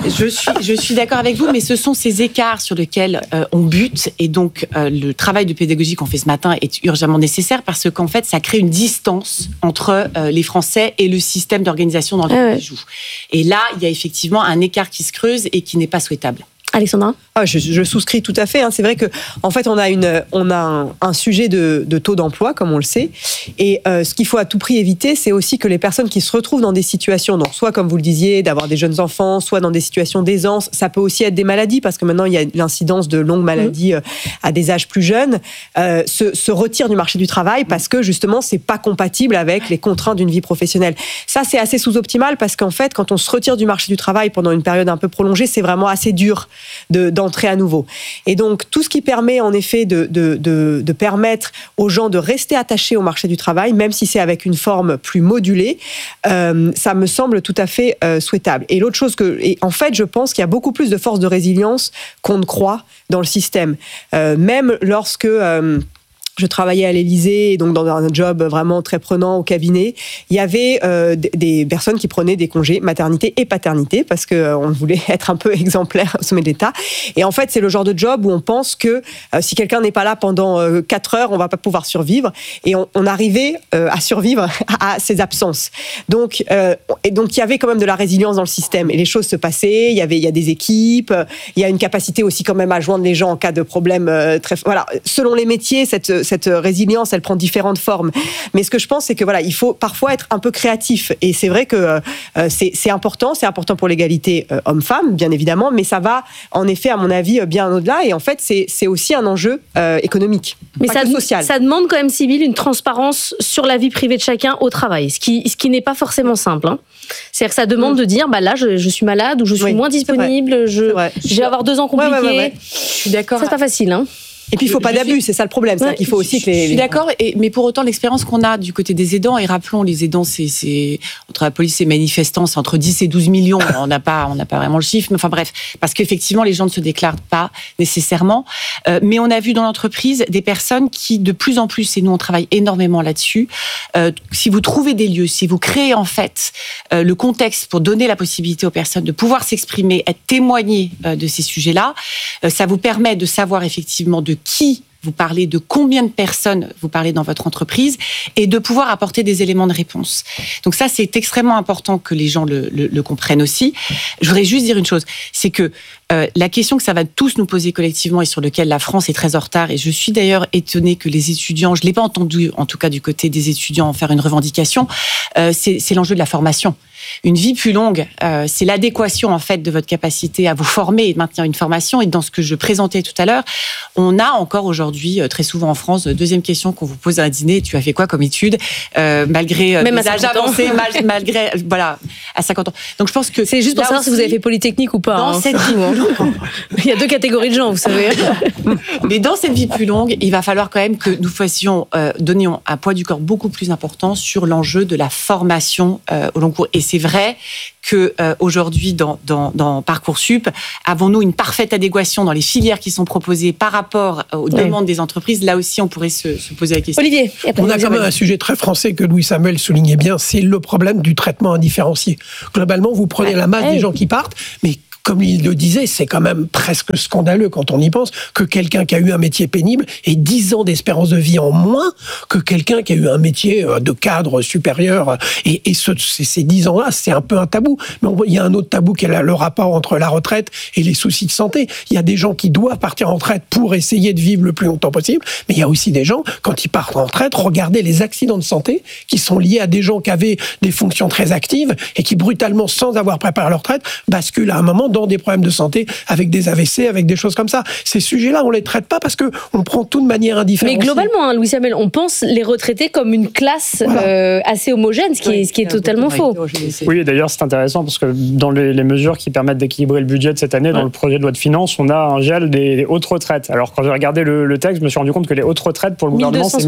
je suis d'accord avec vous, mais ce sont ces écarts sur lesquels on bute, et donc le travail de pédagogie qu'on fait ce matin est urgemment nécessaire parce qu'en fait, ça crée une distance entre les Français et le système d'organisation dans lequel ils jouent. Et là, il y a effectivement un écart qui se creuse et qui n'est pas souhaitable. Alexandra ? Je souscris tout à fait. C'est vrai que, en fait, on a un sujet de taux d'emploi, comme on le sait. Et ce qu'il faut à tout prix éviter, c'est aussi que les personnes qui se retrouvent dans des situations, donc soit comme vous le disiez, d'avoir des jeunes enfants, soit dans des situations d'aisance, ça peut aussi être des maladies, parce que maintenant il y a l'incidence de longues maladies à des âges plus jeunes, se retirent du marché du travail parce que justement c'est pas compatible avec les contraintes d'une vie professionnelle. Ça, c'est assez sous-optimal parce qu'en fait, quand on se retire du marché du travail pendant une période un peu prolongée, c'est vraiment assez dur d'entrer à nouveau. Et donc, tout ce qui permet en effet de permettre aux gens de rester attachés au marché du travail, même si c'est avec une forme plus modulée, ça me semble tout à fait souhaitable. Et l'autre chose en fait, je pense qu'il y a beaucoup plus de force de résilience qu'on ne croit dans le système. Même lorsque je travaillais à l'Élysée, donc dans un job vraiment très prenant au cabinet. Il y avait des personnes qui prenaient des congés maternité et paternité parce qu'on voulait être un peu exemplaire au sommet de l'État. Et en fait, c'est le genre de job où on pense que si quelqu'un n'est pas là pendant 4 heures, on va pas pouvoir survivre. Et on arrivait à survivre à ces absences. Donc, il y avait quand même de la résilience dans le système. Et les choses se passaient. Il y a des équipes. Il y a une capacité aussi quand même à joindre les gens en cas de problème voilà. Selon les métiers, cette résilience, elle prend différentes formes. Mais ce que je pense, c'est que voilà, il faut parfois être un peu créatif. Et c'est vrai que c'est important pour l'égalité homme-femme, bien évidemment, mais ça va, en effet, à mon avis, bien au-delà. Et en fait, c'est aussi un enjeu économique, mais pas que social. Ça demande quand même, Sybille, une transparence sur la vie privée de chacun au travail, ce qui n'est pas forcément simple. Hein. C'est-à-dire que ça demande de dire, là, je suis malade ou je suis moins disponible, je vais avoir 2 ans compliqués. Je suis d'accord. C'est pas facile, hein. Et puis, il ne faut pas d'abus, c'est ça le problème. C'est qu'il faut aussi que Je suis d'accord, mais pour autant, l'expérience qu'on a du côté des aidants, et rappelons, les aidants, c'est entre la police et les manifestants, c'est entre 10 et 12 millions. On n'a pas vraiment le chiffre, mais enfin bref, parce qu'effectivement, les gens ne se déclarent pas nécessairement. Mais on a vu dans l'entreprise des personnes qui, de plus en plus, et nous, on travaille énormément là-dessus, si vous trouvez des lieux, si vous créez en fait le contexte pour donner la possibilité aux personnes de pouvoir s'exprimer, être témoigner de ces sujets-là, ça vous permet de savoir effectivement de qui vous parlez, de combien de personnes vous parlez dans votre entreprise et de pouvoir apporter des éléments de réponse. Donc ça, c'est extrêmement important que les gens le comprennent aussi. Je voudrais juste dire une chose, c'est que La question que ça va tous nous poser collectivement et sur lequel la France est très en retard, et je suis d'ailleurs étonnée que les étudiants, je ne l'ai pas entendu en tout cas du côté des étudiants en faire une revendication, c'est l'enjeu de la formation. Une vie plus longue, c'est l'adéquation en fait de votre capacité à vous former et de maintenir une formation. Et dans ce que je présentais tout à l'heure, on a encore aujourd'hui très souvent en France, deuxième question qu'on vous pose à un dîner, tu as fait quoi comme étude malgré même des âges avancés, malgré voilà à 50 ans. Donc je pense que c'est juste pour savoir si vous avez fait Polytechnique ou pas. Dans cette vie, il y a deux catégories de gens, vous savez. Mais dans cette vie plus longue, il va falloir quand même que nous fassions donnions un poids du corps beaucoup plus important sur l'enjeu de la formation au long cours. Et c'est vrai que aujourd'hui dans Parcoursup, avons-nous une parfaite adéquation dans les filières qui sont proposées par rapport aux demandes des entreprises? Là aussi, on pourrait se poser la question. Olivier, on a quand même un sujet très français que Louis Samuel soulignait bien, c'est le problème du traitement indifférencié. Globalement, vous prenez la masse des gens qui partent, mais comme il le disait, c'est quand même presque scandaleux quand on y pense que quelqu'un qui a eu un métier pénible ait 10 ans d'espérance de vie en moins que quelqu'un qui a eu un métier de cadre supérieur. Et ces 10 ans-là, c'est un peu un tabou. Mais il y a un autre tabou qui est le rapport entre la retraite et les soucis de santé. Il y a des gens qui doivent partir en retraite pour essayer de vivre le plus longtemps possible, mais il y a aussi des gens, quand ils partent en retraite, regardez les accidents de santé qui sont liés à des gens qui avaient des fonctions très actives et qui brutalement, sans avoir préparé leur retraite, basculent à un moment dans des problèmes de santé, avec des AVC, avec des choses comme ça. Ces sujets-là, on les traite pas parce que on prend tout de manière indifférenciée. Mais globalement, Louis Samuel, on pense les retraités comme une classe assez homogène, ce qui est totalement faux. Oui, d'ailleurs, c'est intéressant parce que dans les mesures qui permettent d'équilibrer le budget de cette année, dans le projet de loi de finances, on a un gel des hautes retraites. Alors, quand j'ai regardé le texte, je me suis rendu compte que les hautes retraites pour le gouvernement, c'est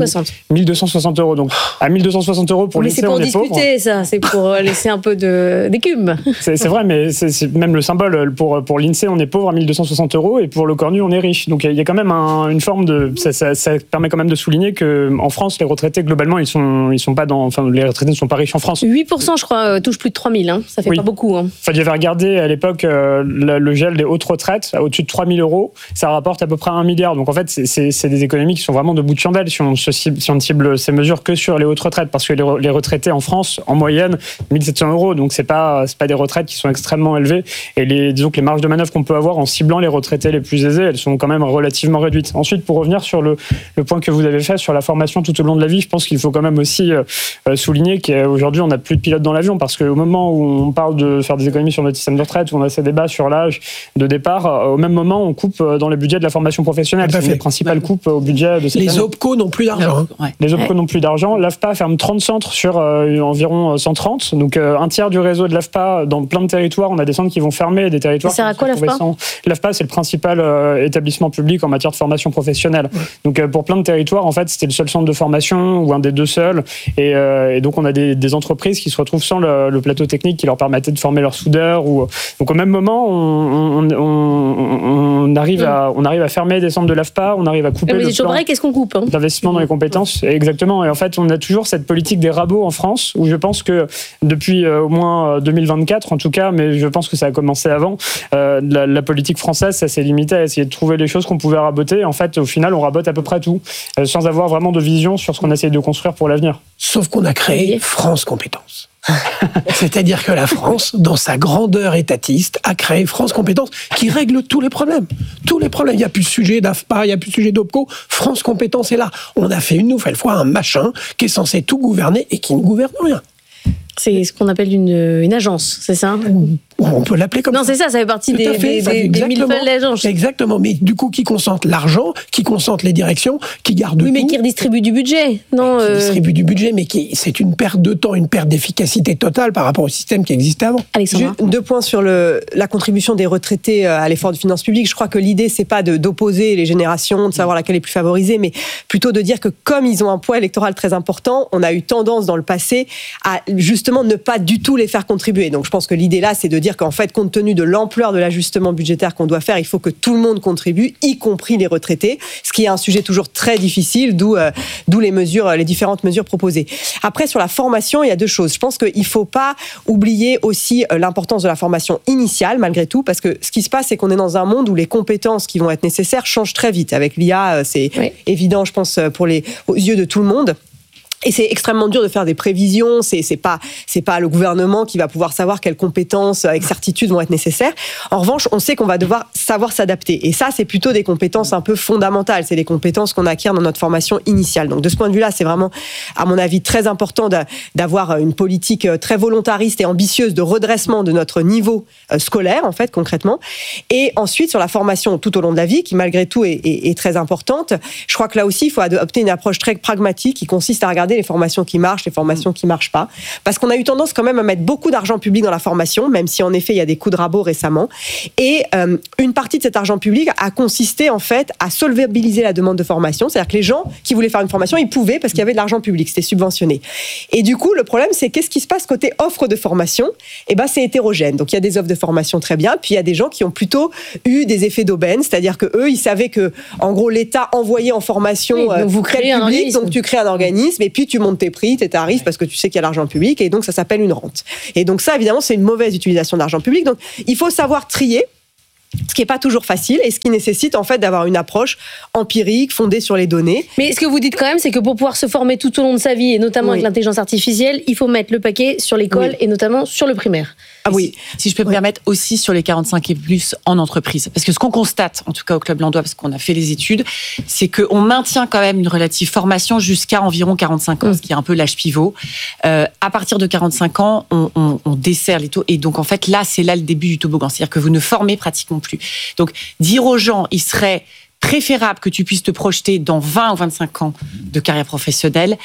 1260 €. Donc, à 1260 € pour l'INSEE, on est pauvre. Mais c'est pour discuter, ça. C'est pour laisser un peu d'écume. C'est vrai, mais c'est même le symbole. Pour l'INSEE, on est pauvre à 1260 € et pour le Cornu, on est riche. Donc il y a quand même une forme de... Ça permet quand même de souligner qu'en France, les retraités, globalement, ils sont pas les retraités ne sont pas riches en France. 8%, je crois, touchent plus de 3 000. Ça fait pas beaucoup. Enfin, j'avais regardé à l'époque le gel des hautes retraites, au-dessus de 3 000 €, ça rapporte à peu près 1 milliard. Donc en fait, c'est des économies qui sont vraiment de bout de chandelle si on ne cible ces mesures que sur les hautes retraites. Parce que les retraités en France, en moyenne, 1 700 €. Donc c'est pas des retraites qui sont extrêmement élevées. Et disons que les marges de manœuvre qu'on peut avoir en ciblant les retraités les plus aisés, elles sont quand même relativement réduites. Ensuite, pour revenir sur le point que vous avez fait sur la formation tout au long de la vie, je pense qu'il faut quand même aussi souligner qu'aujourd'hui, on n'a plus de pilote dans l'avion parce qu'au moment où on parle de faire des économies sur notre système de retraite, où on a ces débats sur l'âge de départ, au même moment, on coupe dans les budgets de la formation professionnelle. C'est une des principales coupes au budget de cette année. Les OPCO n'ont plus d'argent. Les OPCO n'ont plus d'argent. L'AFPA ferme 30 centres sur environ 130. Donc, un tiers du réseau de l'AFPA dans plein de territoires. On a des centres qui vont fermer, des territoires... Ça sert à quoi l'AFPA ? L'AFPA, c'est le principal établissement public en matière de formation professionnelle. Donc, pour plein de territoires, en fait, c'était le seul centre de formation ou un des deux seuls. Et donc, on a des entreprises qui se retrouvent sans le plateau technique qui leur permettait de former leurs soudeurs. Donc, au même moment, on arrive à fermer des centres de l'AFPA, on arrive à couper le plan qu'est-ce qu'on coupe d'investissement dans les compétences. Exactement. Et en fait, on a toujours cette politique des rabots en France, où je pense que depuis au moins 2024, en tout cas, mais je pense que ça a commencé avant, la politique française, ça s'est limité à essayer de trouver les choses qu'on pouvait raboter. En fait, au final, on rabote à peu près tout, sans avoir vraiment de vision sur ce qu'on essaye de construire pour l'avenir. Sauf qu'on a créé France Compétences. C'est-à-dire que la France, dans sa grandeur étatiste, a créé France Compétences qui règle tous les problèmes. Tous les problèmes. Il n'y a plus de sujet d'AFPA, il n'y a plus de sujet d'OPCO. France Compétences est là. On a fait une nouvelle fois un machin qui est censé tout gouverner et qui ne gouverne rien. C'est ce qu'on appelle une agence, c'est ça ? On peut l'appeler comme ça. Non, c'est ça fait partie des millefeuilles d'agences. Exactement, mais du coup, qui concentre l'argent, qui concentre les directions, qui garde tout. Oui, mais qui redistribue du budget, non Qui distribue du budget, mais c'est une perte de temps, une perte d'efficacité totale par rapport au système qui existait avant. Alexandra. 2 points sur la contribution des retraités à l'effort de finances publiques. Je crois que l'idée, c'est pas d'opposer les générations, de savoir laquelle est plus favorisée, mais plutôt de dire que comme ils ont un poids électoral très important, on a eu tendance dans le passé à justement ne pas du tout les faire contribuer. Donc je pense que l'idée là, c'est de dire qu'en fait, compte tenu de l'ampleur de l'ajustement budgétaire qu'on doit faire, il faut que tout le monde contribue, y compris les retraités, ce qui est un sujet toujours très difficile, d'où les différentes mesures proposées. Après, sur la formation, il y a 2 choses. Je pense qu'il ne faut pas oublier aussi l'importance de la formation initiale, malgré tout, parce que ce qui se passe, c'est qu'on est dans un monde où les compétences qui vont être nécessaires changent très vite. Avec l'IA, c'est évident, je pense, aux yeux de tout le monde. Et c'est extrêmement dur de faire des prévisions. C'est pas le gouvernement qui va pouvoir savoir quelles compétences avec certitude vont être nécessaires. En revanche, on sait qu'on va devoir savoir s'adapter. Et ça, c'est plutôt des compétences un peu fondamentales. C'est des compétences qu'on acquiert dans notre formation initiale. Donc, de ce point de vue-là, c'est vraiment, à mon avis, très important d'avoir une politique très volontariste et ambitieuse de redressement de notre niveau scolaire, en fait, concrètement. Et ensuite, sur la formation tout au long de la vie, qui malgré tout est très importante, je crois que là aussi, il faut adopter une approche très pragmatique qui consiste à regarder les formations qui marchent, les formations qui marchent pas. Parce qu'on a eu tendance quand même à mettre beaucoup d'argent public dans la formation, même si en effet il y a des coups de rabot récemment. Et une partie de cet argent public a consisté en fait à solvabiliser la demande de formation. C'est-à-dire que les gens qui voulaient faire une formation, ils pouvaient parce qu'il y avait de l'argent public, c'était subventionné. Et du coup, le problème, c'est qu'est-ce qui se passe côté offre de formation ? Eh ben, c'est hétérogène. Donc il y a des offres de formation très bien, puis il y a des gens qui ont plutôt eu des effets d'aubaine, c'est-à-dire que eux, ils savaient que en gros l'État envoyait en formation donc vous créez un public, organisme. donc tu crées un organisme et puis tu montes tes prix, tes tarifs parce que tu sais qu'il y a l'argent public et donc ça s'appelle une rente. Et donc ça, évidemment, c'est une mauvaise utilisation d'argent public. Donc il faut savoir trier, ce qui n'est pas toujours facile et ce qui nécessite en fait d'avoir une approche empirique, fondée sur les données. Mais ce que vous dites quand même, c'est que pour pouvoir se former tout au long de sa vie, et notamment avec l'intelligence artificielle, il faut mettre le paquet sur l'école et notamment sur le primaire. Ah oui. Si je peux me permettre, aussi sur les 45 et plus en entreprise. Parce que ce qu'on constate, en tout cas au Club Landois, parce qu'on a fait les études, c'est qu'on maintient quand même une relative formation jusqu'à environ 45 ans, ce qui est un peu l'âge pivot. À partir de 45 ans, on desserre les taux. Et donc, en fait, c'est là le début du toboggan. C'est-à-dire que vous ne formez pratiquement plus. Donc, dire aux gens, il serait préférable que tu puisses te projeter dans 20 ou 25 ans de carrière professionnelle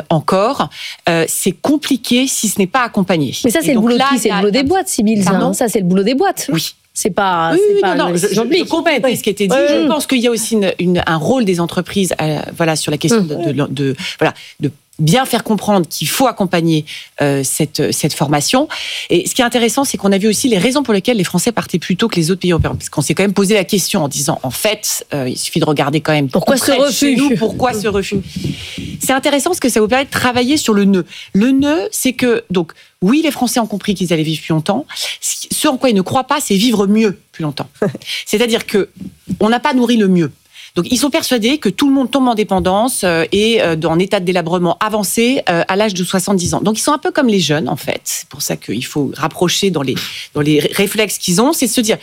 c'est compliqué si ce n'est pas accompagné. Mais ça, c'est le boulot de qui ? C'est le boulot des boîtes, Sybille. Ça, c'est le boulot des boîtes. Oui. C'est pas. Non, je comprends ce qui a été dit. Je pense qu'il y a aussi un rôle des entreprises, sur la question de bien faire comprendre qu'il faut accompagner cette formation. Et ce qui est intéressant, c'est qu'on a vu aussi les raisons pour lesquelles les Français partaient plus tôt que les autres pays européens. Parce qu'on s'est quand même posé la question en disant, en fait, il suffit de regarder quand même pourquoi ce refus. Pourquoi ce refus ? C'est intéressant parce que ça vous permet de travailler sur le nœud. Le nœud, c'est que, donc, oui, les Français ont compris qu'ils allaient vivre plus longtemps. Ce en quoi ils ne croient pas, c'est vivre mieux plus longtemps. C'est-à-dire que on n'a pas nourri le mieux. Donc, ils sont persuadés que tout le monde tombe en dépendance et en état de délabrement avancé à l'âge de 70 ans. Donc, ils sont un peu comme les jeunes, en fait. C'est pour ça qu'il faut rapprocher dans les réflexes qu'ils ont, c'est de se dire,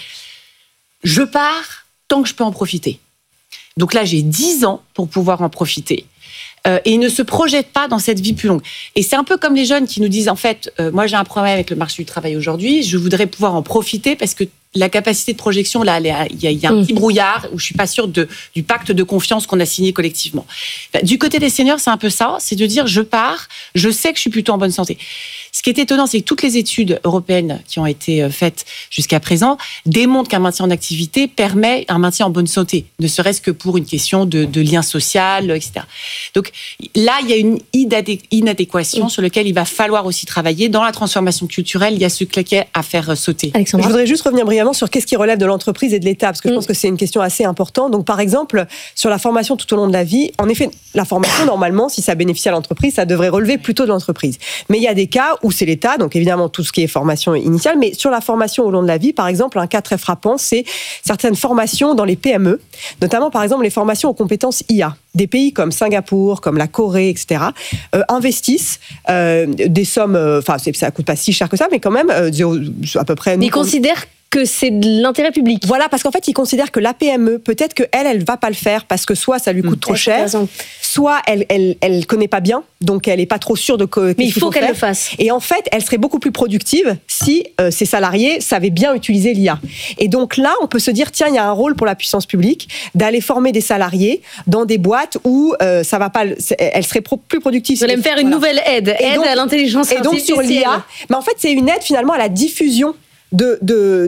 je pars tant que je peux en profiter. Donc là, j'ai 10 ans pour pouvoir en profiter. Et ils ne se projettent pas dans cette vie plus longue. Et c'est un peu comme les jeunes qui nous disent, en fait, moi j'ai un problème avec le marché du travail aujourd'hui, je voudrais pouvoir en profiter parce que la capacité de projection, là, il y a un petit brouillard où je suis pas sûre du pacte de confiance qu'on a signé collectivement. Du côté des seniors, c'est un peu ça, c'est de dire, je pars, je sais que je suis plutôt en bonne santé. Ce qui est étonnant, c'est que toutes les études européennes qui ont été faites jusqu'à présent démontrent qu'un maintien en activité permet un maintien en bonne santé, ne serait-ce que pour une question de lien social, etc. Donc là, il y a une inadéquation sur laquelle il va falloir aussi travailler. Dans la transformation culturelle, il y a ce claquet à faire sauter. Alexandra. Je voudrais juste revenir brièvement sur qu'est-ce qui relève de l'entreprise et de l'État, parce que je pense que c'est une question assez importante. Donc, par exemple, sur la formation tout au long de la vie, en effet, la formation, normalement, si ça bénéficie à l'entreprise, ça devrait relever plutôt de l'entreprise. Mais il y a des cas où c'est l'État, donc évidemment tout ce qui est formation initiale, mais sur la formation au long de la vie, par exemple, un cas très frappant, c'est certaines formations dans les PME, notamment, par exemple, les formations aux compétences IA. Des pays comme Singapour, comme la Corée, etc., investissent des sommes, ça coûte pas si cher que ça, mais quand même, à peu près... Ils considèrent que c'est de l'intérêt public. Voilà, parce qu'en fait, ils considèrent que la PME, peut-être qu'elle va pas le faire parce que soit ça lui coûte trop cher, soit elle connaît pas bien, donc elle est pas trop sûre de mais il faut qu'elle le fasse. Et en fait, elle serait beaucoup plus productive si ses salariés savaient bien utiliser l'IA. Et donc là, on peut se dire, tiens, il y a un rôle pour la puissance publique d'aller former des salariés dans des boîtes où ça va pas, elle serait plus productive. Vous allez me faire une nouvelle aide à l'intelligence artificielle. Et donc sur l'IA, mais en fait, c'est une aide finalement à la diffusion de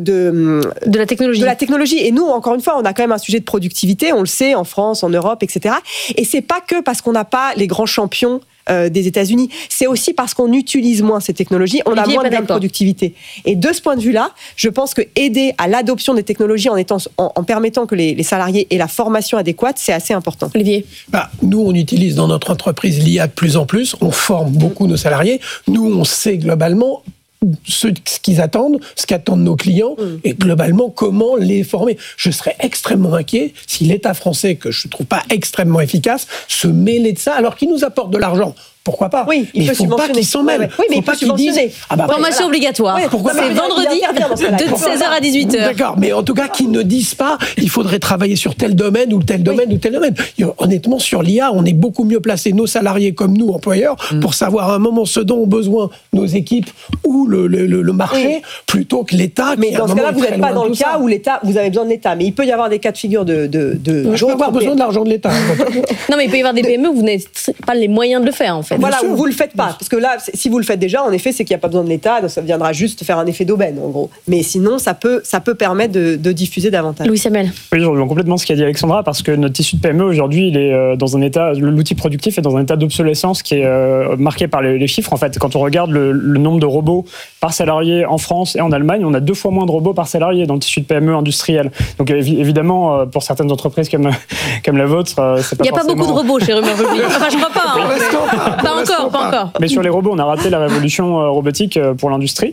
la technologie. De la technologie. Et nous, encore une fois, on a quand même un sujet de productivité, on le sait, en France, en Europe, etc. Et c'est pas que parce qu'on n'a pas les grands champions des États-Unis, c'est aussi parce qu'on utilise moins ces technologies, on a moins de gains de productivité. Et de ce point de vue-là, je pense que aider à l'adoption des technologies en permettant que les salariés aient la formation adéquate, c'est assez important. Olivier. Nous, on utilise dans notre entreprise l'IA de plus en plus, on forme beaucoup nos salariés. Nous, on sait globalement ce qu'ils attendent, ce qu'attendent nos clients, et globalement, comment les former. Je serais extrêmement inquiet si l'État français, que je ne trouve pas extrêmement efficace, se mêlait de ça, alors qu'il nous apporte de l'argent pourquoi pas. Oui, il ne faut pas qu'ils s'en mêlent. Oui, mais il faut pas qu'ils disent. Formation obligatoire. Pourquoi c'est vendredi de 16h à 18h. D'accord, mais en tout cas, qu'ils ne disent pas il faudrait travailler sur tel domaine ou tel domaine ou tel domaine. Honnêtement, sur l'IA, on est beaucoup mieux placé, nos salariés comme nous, employeurs, pour savoir à un moment ce dont ont besoin nos équipes ou le marché, plutôt que l'État. Mais dans ce cas-là, vous n'êtes pas dans le cas où l'État, vous avez besoin de l'État. Mais il peut y avoir des cas de figure je peux avoir besoin de l'argent de l'État. Non, mais il peut y avoir des PME où vous n'avez pas les moyens de le faire, en fait. Voilà, où vous le faites pas. Parce que là, si vous le faites déjà, en effet, c'est qu'il n'y a pas besoin de l'État, donc ça viendra juste faire un effet d'aubaine, en gros. Mais sinon, ça peut permettre de diffuser davantage. Louis Samuel. Oui, je rejoins complètement ce qu'a dit Alexandra, parce que notre tissu de PME, aujourd'hui, il est dans un état, l'outil productif est dans un état d'obsolescence qui est marqué par les chiffres. En fait, quand on regarde le nombre de robots par salarié en France et en Allemagne, on a 2 fois moins de robots par salarié dans le tissu de PME industriel. Donc évidemment, pour certaines entreprises comme la vôtre, c'est pas. Il n'y a pas beaucoup de robots chez Rumeur Publique. Enfin, je crois pas. Pas encore. Mais sur les robots, on a raté la révolution robotique pour l'industrie.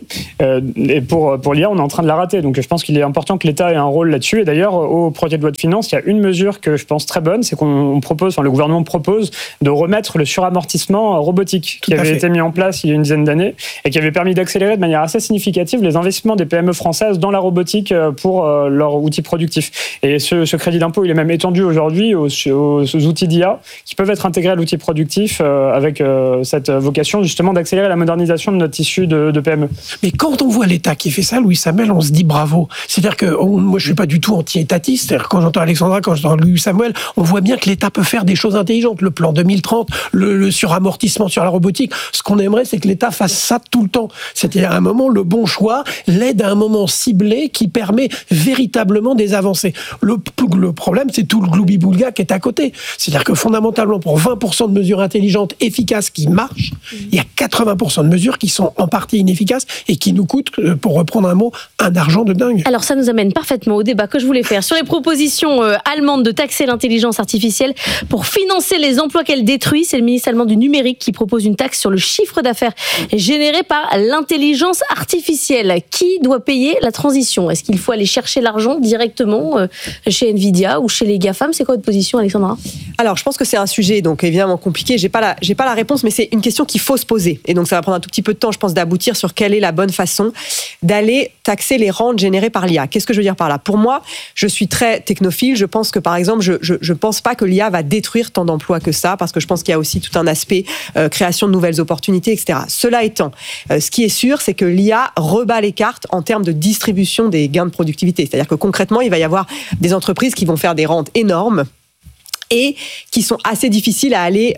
Et pour l'IA, on est en train de la rater. Donc je pense qu'il est important que l'État ait un rôle là-dessus. Et d'ailleurs, au projet de loi de finances, il y a une mesure que je pense très bonne, c'est le gouvernement propose de remettre le suramortissement robotique qui avait été mis en place il y a une dizaine d'années et qui avait permis d'accélérer de manière assez significative les investissements des PME françaises dans la robotique pour leurs outils productifs. Et ce crédit d'impôt, il est même étendu aujourd'hui aux outils d'IA qui peuvent être intégrés à l'outil productif avec cette vocation justement d'accélérer la modernisation de notre tissu de PME. Mais quand on voit l'État qui fait ça, Louis Samuel, on se dit bravo. C'est-à-dire que moi, je suis pas du tout anti-étatiste. C'est-à-dire quand j'entends Alexandra, quand j'entends Louis Samuel, on voit bien que l'État peut faire des choses intelligentes. Le plan 2030, le suramortissement sur la robotique. Ce qu'on aimerait, c'est que l'État fasse ça tout le temps. C'est-à-dire à un moment, le bon choix, l'aide à un moment ciblé qui permet véritablement des avancées. Le problème, c'est tout le gloubi-boulga qui est à côté. C'est-à-dire que fondamentalement, pour 20% de mesures intelligentes, efficaces, qui marchent, il y a 80% de mesures qui sont en partie inefficaces et qui nous coûtent, pour reprendre un mot, un argent de dingue. Alors ça nous amène parfaitement au débat que je voulais faire sur les propositions allemandes de taxer l'intelligence artificielle pour financer les emplois qu'elle détruit. C'est le ministre allemand du numérique qui propose une taxe sur le chiffre d'affaires généré par l'intelligence artificielle. Qui doit payer la transition ? Est-ce qu'il faut aller chercher l'argent directement chez Nvidia ou chez les GAFAM ? C'est quoi votre position, Alexandra ? Alors, je pense que c'est un sujet donc évidemment compliqué. J'ai pas la réponse, mais c'est une question qu'il faut se poser. Et donc, ça va prendre un tout petit peu de temps, je pense, d'aboutir sur quelle est la bonne façon d'aller taxer les rentes générées par l'IA. Qu'est-ce que je veux dire par là ? Pour moi, je suis très technophile. Je pense que, par exemple, je pense pas que l'IA va détruire tant d'emplois que ça, parce que je pense qu'il y a aussi tout un aspect création de nouvelles opportunités, etc. Cela étant, ce qui est sûr, c'est que l'IA rebat les cartes en termes de distribution des gains de productivité. C'est-à-dire que concrètement, il va y avoir des entreprises qui vont faire des rentes énormes et qui sont assez difficiles à aller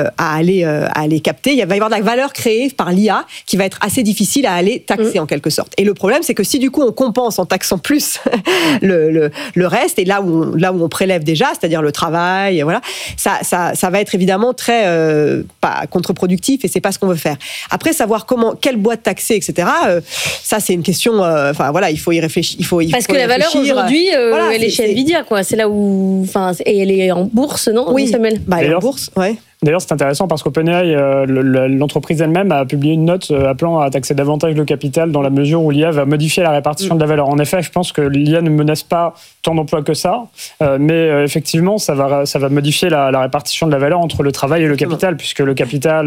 capter. Il va y avoir de la valeur créée par l'IA qui va être assez difficile à aller taxer en quelque sorte. Et le problème, c'est que si du coup on compense en taxant plus le reste, et là où on prélève déjà, c'est-à-dire le travail, voilà, ça va être évidemment très pas contre-productif et c'est pas ce qu'on veut faire. Après, savoir quelle boîte taxer, etc. Ça c'est une question. Enfin voilà, il faut y réfléchir. Parce que la valeur aujourd'hui, elle est chez Nvidia, quoi. C'est là où, et elle est en bourse, non ? Oui, Samuel. Elle est en bourse, ouais. D'ailleurs, c'est intéressant parce qu'OpenAI, l'entreprise elle-même, a publié une note appelant à taxer davantage le capital dans la mesure où l'IA va modifier la répartition de la valeur. En effet, je pense que l'IA ne menace pas tant d'emplois que ça, mais effectivement, ça va modifier la répartition de la valeur entre le travail et le capital, puisque le capital,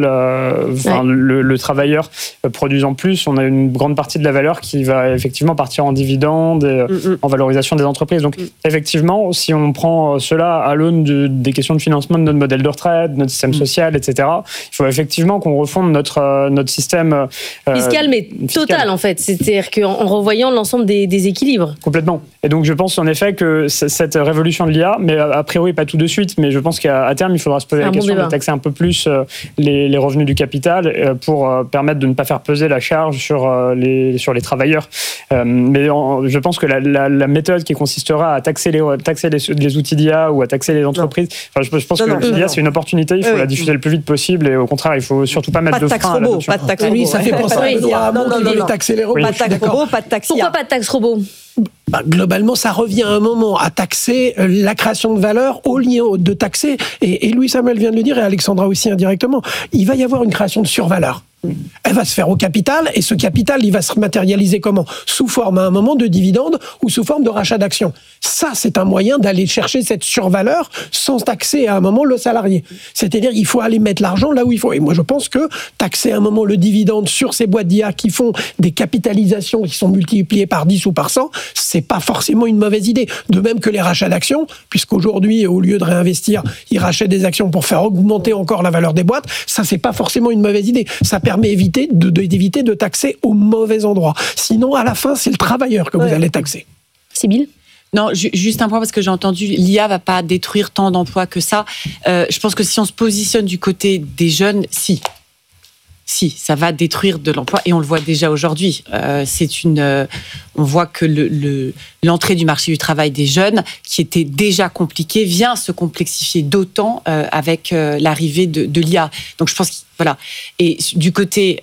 le travailleur produisant plus, on a une grande partie de la valeur qui va effectivement partir en dividendes et en valorisation des entreprises. Donc, effectivement, si on prend cela à l'aune des questions de financement de notre modèle de retraite, de notre système social, etc. Il faut effectivement qu'on refonde notre système fiscal, mais total en fait. C'est-à-dire qu'en revoyant l'ensemble des équilibres. Complètement. Et donc je pense en effet que cette révolution de l'IA, mais a priori pas tout de suite, mais je pense qu'à terme il faudra se poser la question de taxer un peu plus les revenus du capital pour permettre de ne pas faire peser la charge sur les travailleurs. Mais je pense que la méthode qui consistera à taxer les outils d'IA ou à taxer les entreprises, je pense que l'IA c'est une opportunité. Il faut la diffuser le plus vite possible et au contraire, il ne faut surtout pas mettre de frein là-dessus. Pas de taxe robot. Ça fait penser à Benoît Hamon qui voulait taxer les robots. Pas de taxe robot, pas de taxe IA. Pourquoi pas de taxe robot ? globalement, ça revient à un moment à taxer la création de valeur au lieu de taxer, et Louis Samuel vient de le dire, et Alexandra aussi indirectement, il va y avoir une création de survaleur. Elle va se faire au capital, et ce capital, il va se matérialiser comment ? Sous forme, à un moment, de dividendes ou sous forme de rachat d'actions. Ça, c'est un moyen d'aller chercher cette survaleur sans taxer à un moment le salarié. C'est-à-dire, il faut aller mettre l'argent là où il faut. Et moi, je pense que taxer à un moment le dividende sur ces boîtes d'IA qui font des capitalisations qui sont multipliées par 10 ou par 100, c'est pas forcément une mauvaise idée. De même que les rachats d'actions, puisqu'aujourd'hui, au lieu de réinvestir, ils rachètent des actions pour faire augmenter encore la valeur des boîtes. Ça, c'est pas forcément une mauvaise idée. Ça permet d'éviter de taxer au mauvais endroit. Sinon, à la fin, c'est le travailleur que vous allez taxer. Sybille ? Non, juste un point, parce que j'ai entendu, l'IA va pas détruire tant d'emplois que ça. Je pense que si on se positionne du côté des jeunes, si, ça va détruire de l'emploi, et on le voit déjà aujourd'hui. On voit que l'entrée du marché du travail des jeunes, qui était déjà compliquée, vient se complexifier d'autant avec l'arrivée de l'IA. Donc je pense que voilà. Et du côté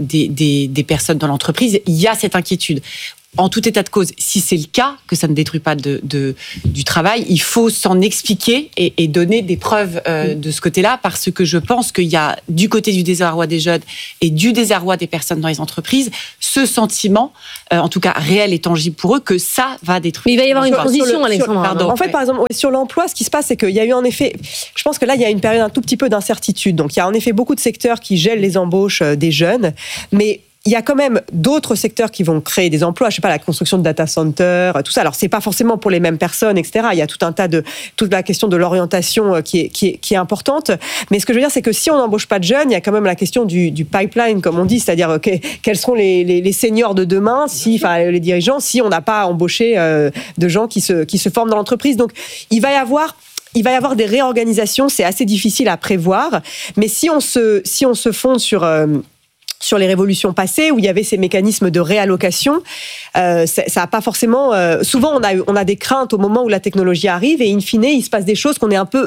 des personnes dans l'entreprise, il y a cette inquiétude. En tout état de cause, si c'est le cas, que ça ne détruit pas du travail, il faut s'en expliquer et donner des preuves de ce côté-là, parce que je pense qu'il y a, du côté du désarroi des jeunes et du désarroi des personnes dans les entreprises, ce sentiment, en tout cas réel et tangible pour eux, que ça va détruire. Mais il va y avoir une transition, Alexandra. En fait, par exemple, sur l'emploi, ce qui se passe, c'est qu'il y a eu en effet, je pense que là, il y a une période un tout petit peu d'incertitude. Donc, il y a en effet beaucoup de secteurs qui gèlent les embauches des jeunes, mais il y a quand même d'autres secteurs qui vont créer des emplois, je sais pas, la construction de data centers, tout ça. Alors, c'est pas forcément pour les mêmes personnes, etc. Il y a toute la question de l'orientation qui est importante. Mais ce que je veux dire, c'est que si on n'embauche pas de jeunes, il y a quand même la question du pipeline, comme on dit, c'est-à-dire quels seront les seniors de demain, les dirigeants, si on n'a pas embauché de gens qui se forment dans l'entreprise. Donc, il va y avoir des réorganisations, c'est assez difficile à prévoir. Mais si on se fonde sur les révolutions passées, où il y avait ces mécanismes de réallocation, ça n'a pas forcément... souvent, on a des craintes au moment où la technologie arrive, et in fine, il se passe des choses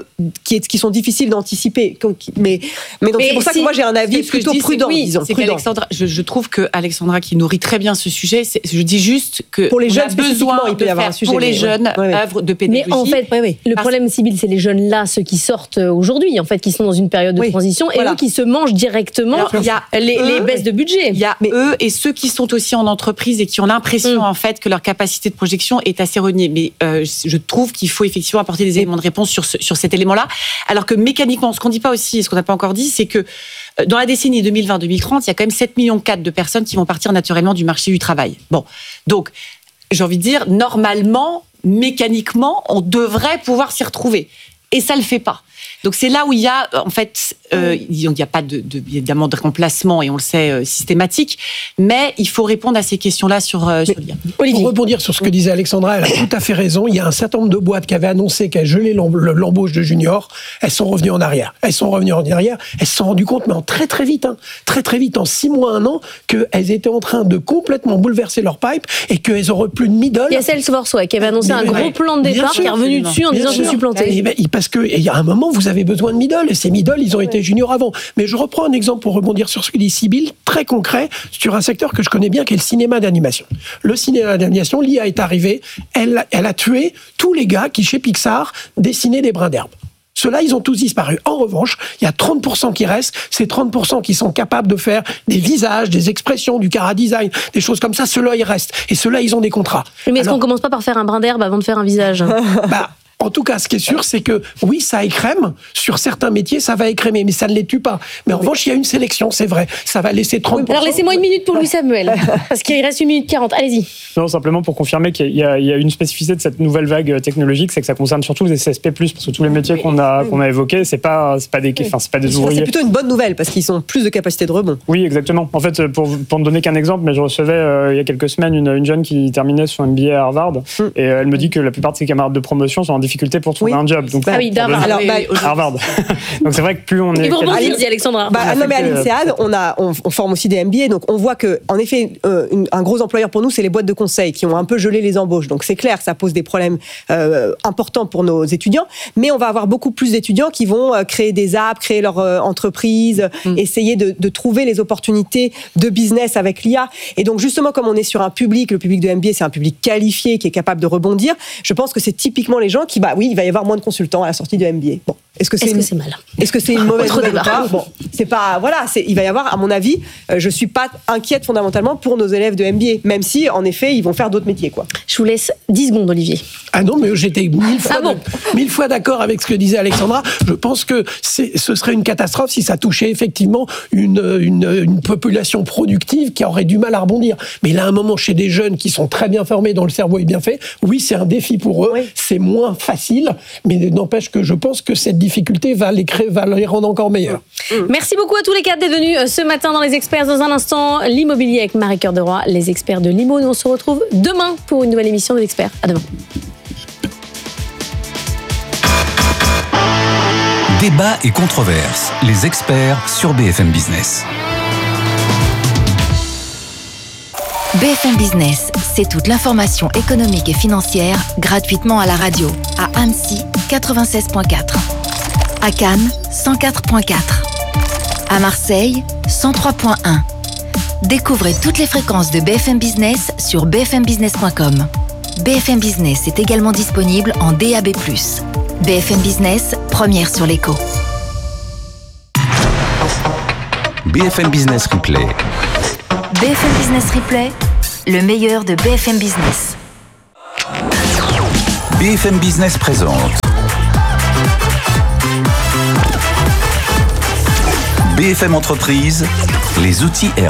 qui sont difficiles d'anticiper. Mais c'est pour ça que moi, j'ai un avis plutôt prudent, disons. C'est qu'Alexandra, je trouve que Alexandra, qui nourrit très bien ce sujet, je dis juste que pour les jeunes, a besoin il peut y avoir un sujet, pour les jeunes œuvres de pédagogie. Mais en fait, le problème, Sybille, c'est les jeunes là, ceux qui sortent aujourd'hui, en fait, qui sont dans une période de transition, et eux qui se mangent directement les baisses de budget. Il y a eux et ceux qui sont aussi en entreprise et qui ont l'impression en fait que leur capacité de projection est assez reniée. Mais je trouve qu'il faut effectivement apporter des éléments de réponse sur cet élément-là. Alors que mécaniquement, ce qu'on ne dit pas aussi, et ce qu'on n'a pas encore dit, c'est que dans la décennie 2020-2030, il y a quand même 7,4 millions de personnes qui vont partir naturellement du marché du travail. Bon, donc j'ai envie de dire, normalement, mécaniquement, on devrait pouvoir s'y retrouver. Et ça ne le fait pas. Donc c'est là où il y a, en fait, il n'y a pas évidemment de remplacement, et on le sait, systématique, mais il faut répondre à ces questions-là sur l'IA. Pour rebondir sur ce que disait Alexandra, elle a tout à fait raison. Il y a un certain nombre de boîtes qui avaient annoncé qu'elles gelaient l'embauche de juniors. Elles sont revenues en arrière. Elles se sont rendues compte, mais en très très vite, en 6 mois, 1 an, qu'elles étaient en train de complètement bouleverser leur pipe et qu'elles n'auraient plus de middle. Il y a Salesforce qui avait annoncé un gros plan de départ, qui est revenu dessus en disant je me suis planté. Parce qu'il y a un moment, vous avez besoin de middle, et ces middle, ils ont été juniors avant. Mais je reprends un exemple pour rebondir sur ce que dit Sybille, très concret, sur un secteur que je connais bien, qui est le cinéma d'animation. Le cinéma d'animation, l'IA est arrivée, elle a tué tous les gars qui, chez Pixar, dessinaient des brins d'herbe. Ceux-là, ils ont tous disparu. En revanche, il y a 30% qui restent. Ces 30% qui sont capables de faire des visages, des expressions, du chara-design, des choses comme ça, ceux-là, ils restent. Et ceux-là, ils ont des contrats. Mais est-ce qu'on commence pas par faire un brin d'herbe avant de faire un visage ? En tout cas, ce qui est sûr, c'est que oui, ça écrème. Sur certains métiers, ça va écrémer, mais ça ne les tue pas. Mais en revanche, il y a une sélection, c'est vrai. Ça va laisser 30%. Alors laissez-moi 1 minute pour Louis Samuel, parce qu'il reste 1 minute 40. Allez-y. Non, simplement pour confirmer qu'il y a une spécificité de cette nouvelle vague technologique, c'est que ça concerne surtout les CSP+, parce que tous les métiers qu'on a évoqués, c'est pas des ouvriers. C'est plutôt une bonne nouvelle, parce qu'ils ont plus de capacité de rebond. Oui, exactement. En fait, pour ne donner qu'un exemple, mais je recevais il y a quelques semaines une jeune qui terminait son MBA à Harvard, et elle me dit que la plupart de ses camarades de promotion sont en difficulté difficultés pour trouver un job. Donc, d'Harvard. Harvard. Donc c'est vrai que plus on est... Ils vont rebondir, dit Alexandra. Non, mais à l'INSEAD, on forme aussi des MBA, donc on voit que, en effet, un gros employeur pour nous, c'est les boîtes de conseil qui ont un peu gelé les embauches. Donc c'est clair, ça pose des problèmes importants pour nos étudiants, mais on va avoir beaucoup plus d'étudiants qui vont créer des apps, créer leur entreprise, essayer de trouver les opportunités de business avec l'IA. Et donc justement, comme on est sur un public, le public de MBA, c'est un public qualifié qui est capable de rebondir, je pense que c'est typiquement les gens qui, il va y avoir moins de consultants à la sortie de MBA. Bon, est-ce que c'est mal? Est-ce que c'est une mauvaise nouvelle ou pas? Bon, c'est pas, il va y avoir, à mon avis, je suis pas inquiète fondamentalement pour nos élèves de MBA, même si, en effet, ils vont faire d'autres métiers, quoi. Je vous laisse 10 secondes, Olivier. Ah non, mais j'étais 1000 fois d'accord avec ce que disait Alexandra. Je pense que ce serait une catastrophe si ça touchait effectivement une population productive qui aurait du mal à rebondir. Mais là, à un moment, chez des jeunes qui sont très bien formés, dont le cerveau est bien fait, oui, c'est un défi pour eux, c'est moins facile, mais n'empêche que je pense que cette difficulté va les rendre encore meilleurs. Merci beaucoup à tous les quatre d'être venus ce matin dans Les Experts. Dans un instant, l'immobilier avec Marie-Cœur de Roy, les experts de l'IMO. Nous, on se retrouve demain pour une nouvelle émission des Experts. À demain. Débat et controverses. Les experts sur BFM Business. BFM Business, c'est toute l'information économique et financière gratuitement à la radio. À Annecy, 96.4. À Cannes, 104.4. À Marseille, 103.1. Découvrez toutes les fréquences de BFM Business sur bfmbusiness.com. BFM Business est également disponible en DAB+. BFM Business, première sur l'écho. BFM Business Replay. BFM Business Replay, le meilleur de BFM Business. BFM Business présente BFM Entreprise, les outils